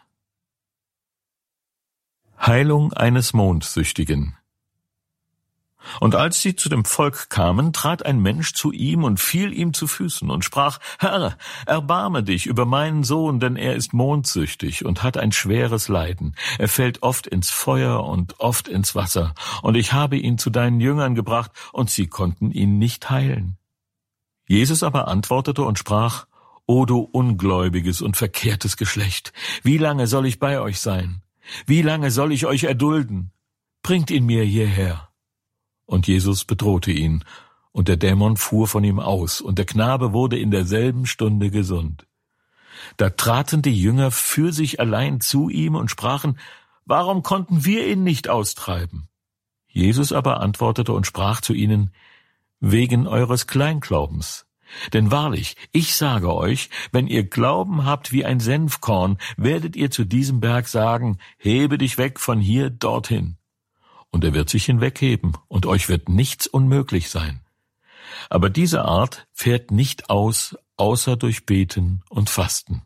Heilung eines Mondsüchtigen. Und als sie zu dem Volk kamen, trat ein Mensch zu ihm und fiel ihm zu Füßen und sprach: Herr, erbarme dich über meinen Sohn, denn er ist mondsüchtig und hat ein schweres Leiden. Er fällt oft ins Feuer und oft ins Wasser. Und ich habe ihn zu deinen Jüngern gebracht, und sie konnten ihn nicht heilen. Jesus aber antwortete und sprach: O du ungläubiges und verkehrtes Geschlecht, wie lange soll ich bei euch sein? Wie lange soll ich euch erdulden? Bringt ihn mir hierher. Und Jesus bedrohte ihn, und der Dämon fuhr von ihm aus, und der Knabe wurde in derselben Stunde gesund. Da traten die Jünger für sich allein zu ihm und sprachen: Warum konnten wir ihn nicht austreiben? Jesus aber antwortete und sprach zu ihnen: Wegen eures Kleinglaubens. Denn wahrlich, ich sage euch, wenn ihr Glauben habt wie ein Senfkorn, werdet ihr zu diesem Berg sagen: Hebe dich weg von hier dorthin. Und er wird sich hinwegheben, und euch wird nichts unmöglich sein. Aber diese Art fährt nicht aus, außer durch Beten und Fasten.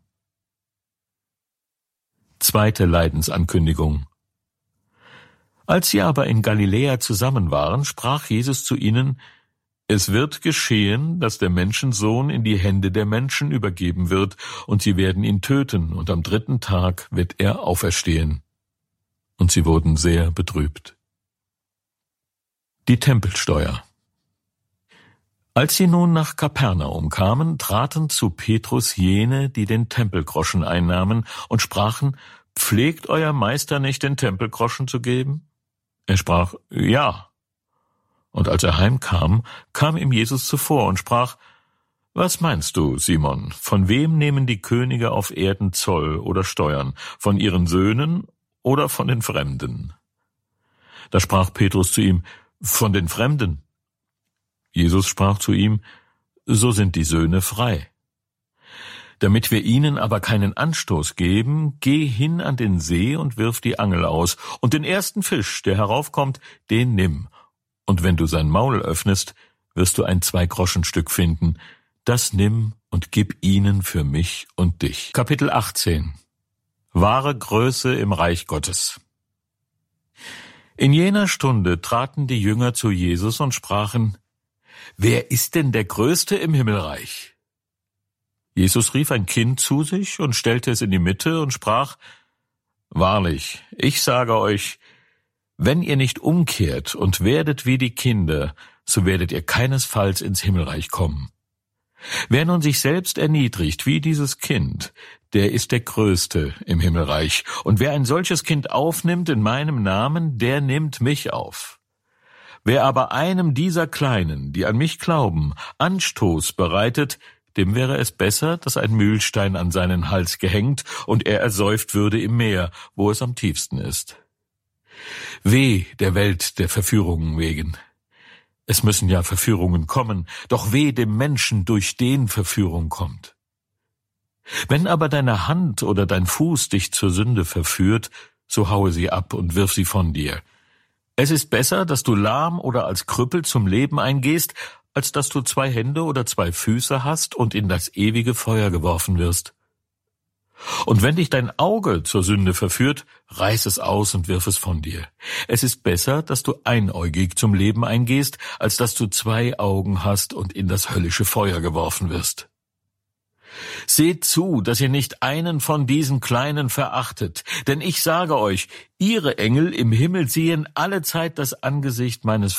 Zweite Leidensankündigung. Als sie aber in Galiläa zusammen waren, sprach Jesus zu ihnen: Es wird geschehen, dass der Menschensohn in die Hände der Menschen übergeben wird, und sie werden ihn töten, und am dritten Tag wird er auferstehen. Und sie wurden sehr betrübt. Die Tempelsteuer. Als sie nun nach Kapernaum kamen, traten zu Petrus jene, die den Tempelgroschen einnahmen, und sprachen: Pflegt euer Meister nicht, den Tempelgroschen zu geben? Er sprach: Ja. Und als er heimkam, kam ihm Jesus zuvor und sprach: Was meinst du, Simon, von wem nehmen die Könige auf Erden Zoll oder Steuern, von ihren Söhnen oder von den Fremden? Da sprach Petrus zu ihm: Von den Fremden. Jesus sprach zu ihm: So sind die Söhne frei. Damit wir ihnen aber keinen Anstoß geben, geh hin an den See und wirf die Angel aus, und den ersten Fisch, der heraufkommt, den nimm. Und wenn du sein Maul öffnest, wirst du ein Zwei-Groschen-Stück finden. Das nimm und gib ihnen für mich und dich. Kapitel achtzehn. Wahre Größe im Reich Gottes. In jener Stunde traten die Jünger zu Jesus und sprachen: Wer ist denn der Größte im Himmelreich? Jesus rief ein Kind zu sich und stellte es in die Mitte und sprach: Wahrlich, ich sage euch, wenn ihr nicht umkehrt und werdet wie die Kinder, so werdet ihr keinesfalls ins Himmelreich kommen. Wer nun sich selbst erniedrigt wie dieses Kind, der ist der Größte im Himmelreich. Und wer ein solches Kind aufnimmt in meinem Namen, der nimmt mich auf. Wer aber einem dieser Kleinen, die an mich glauben, Anstoß bereitet, dem wäre es besser, dass ein Mühlstein an seinen Hals gehängt und er ersäuft würde im Meer, wo es am tiefsten ist. Weh der Welt der Verführungen wegen. Es müssen ja Verführungen kommen, doch weh dem Menschen, durch den Verführung kommt. Wenn aber deine Hand oder dein Fuß dich zur Sünde verführt, so haue sie ab und wirf sie von dir. Es ist besser, dass du lahm oder als Krüppel zum Leben eingehst, als dass du zwei Hände oder zwei Füße hast und in das ewige Feuer geworfen wirst. Und wenn dich dein Auge zur Sünde verführt, reiß es aus und wirf es von dir. Es ist besser, dass du einäugig zum Leben eingehst, als dass du zwei Augen hast und in das höllische Feuer geworfen wirst. Seht zu, dass ihr nicht einen von diesen Kleinen verachtet, denn ich sage euch, ihre Engel im Himmel sehen allezeit das Angesicht meines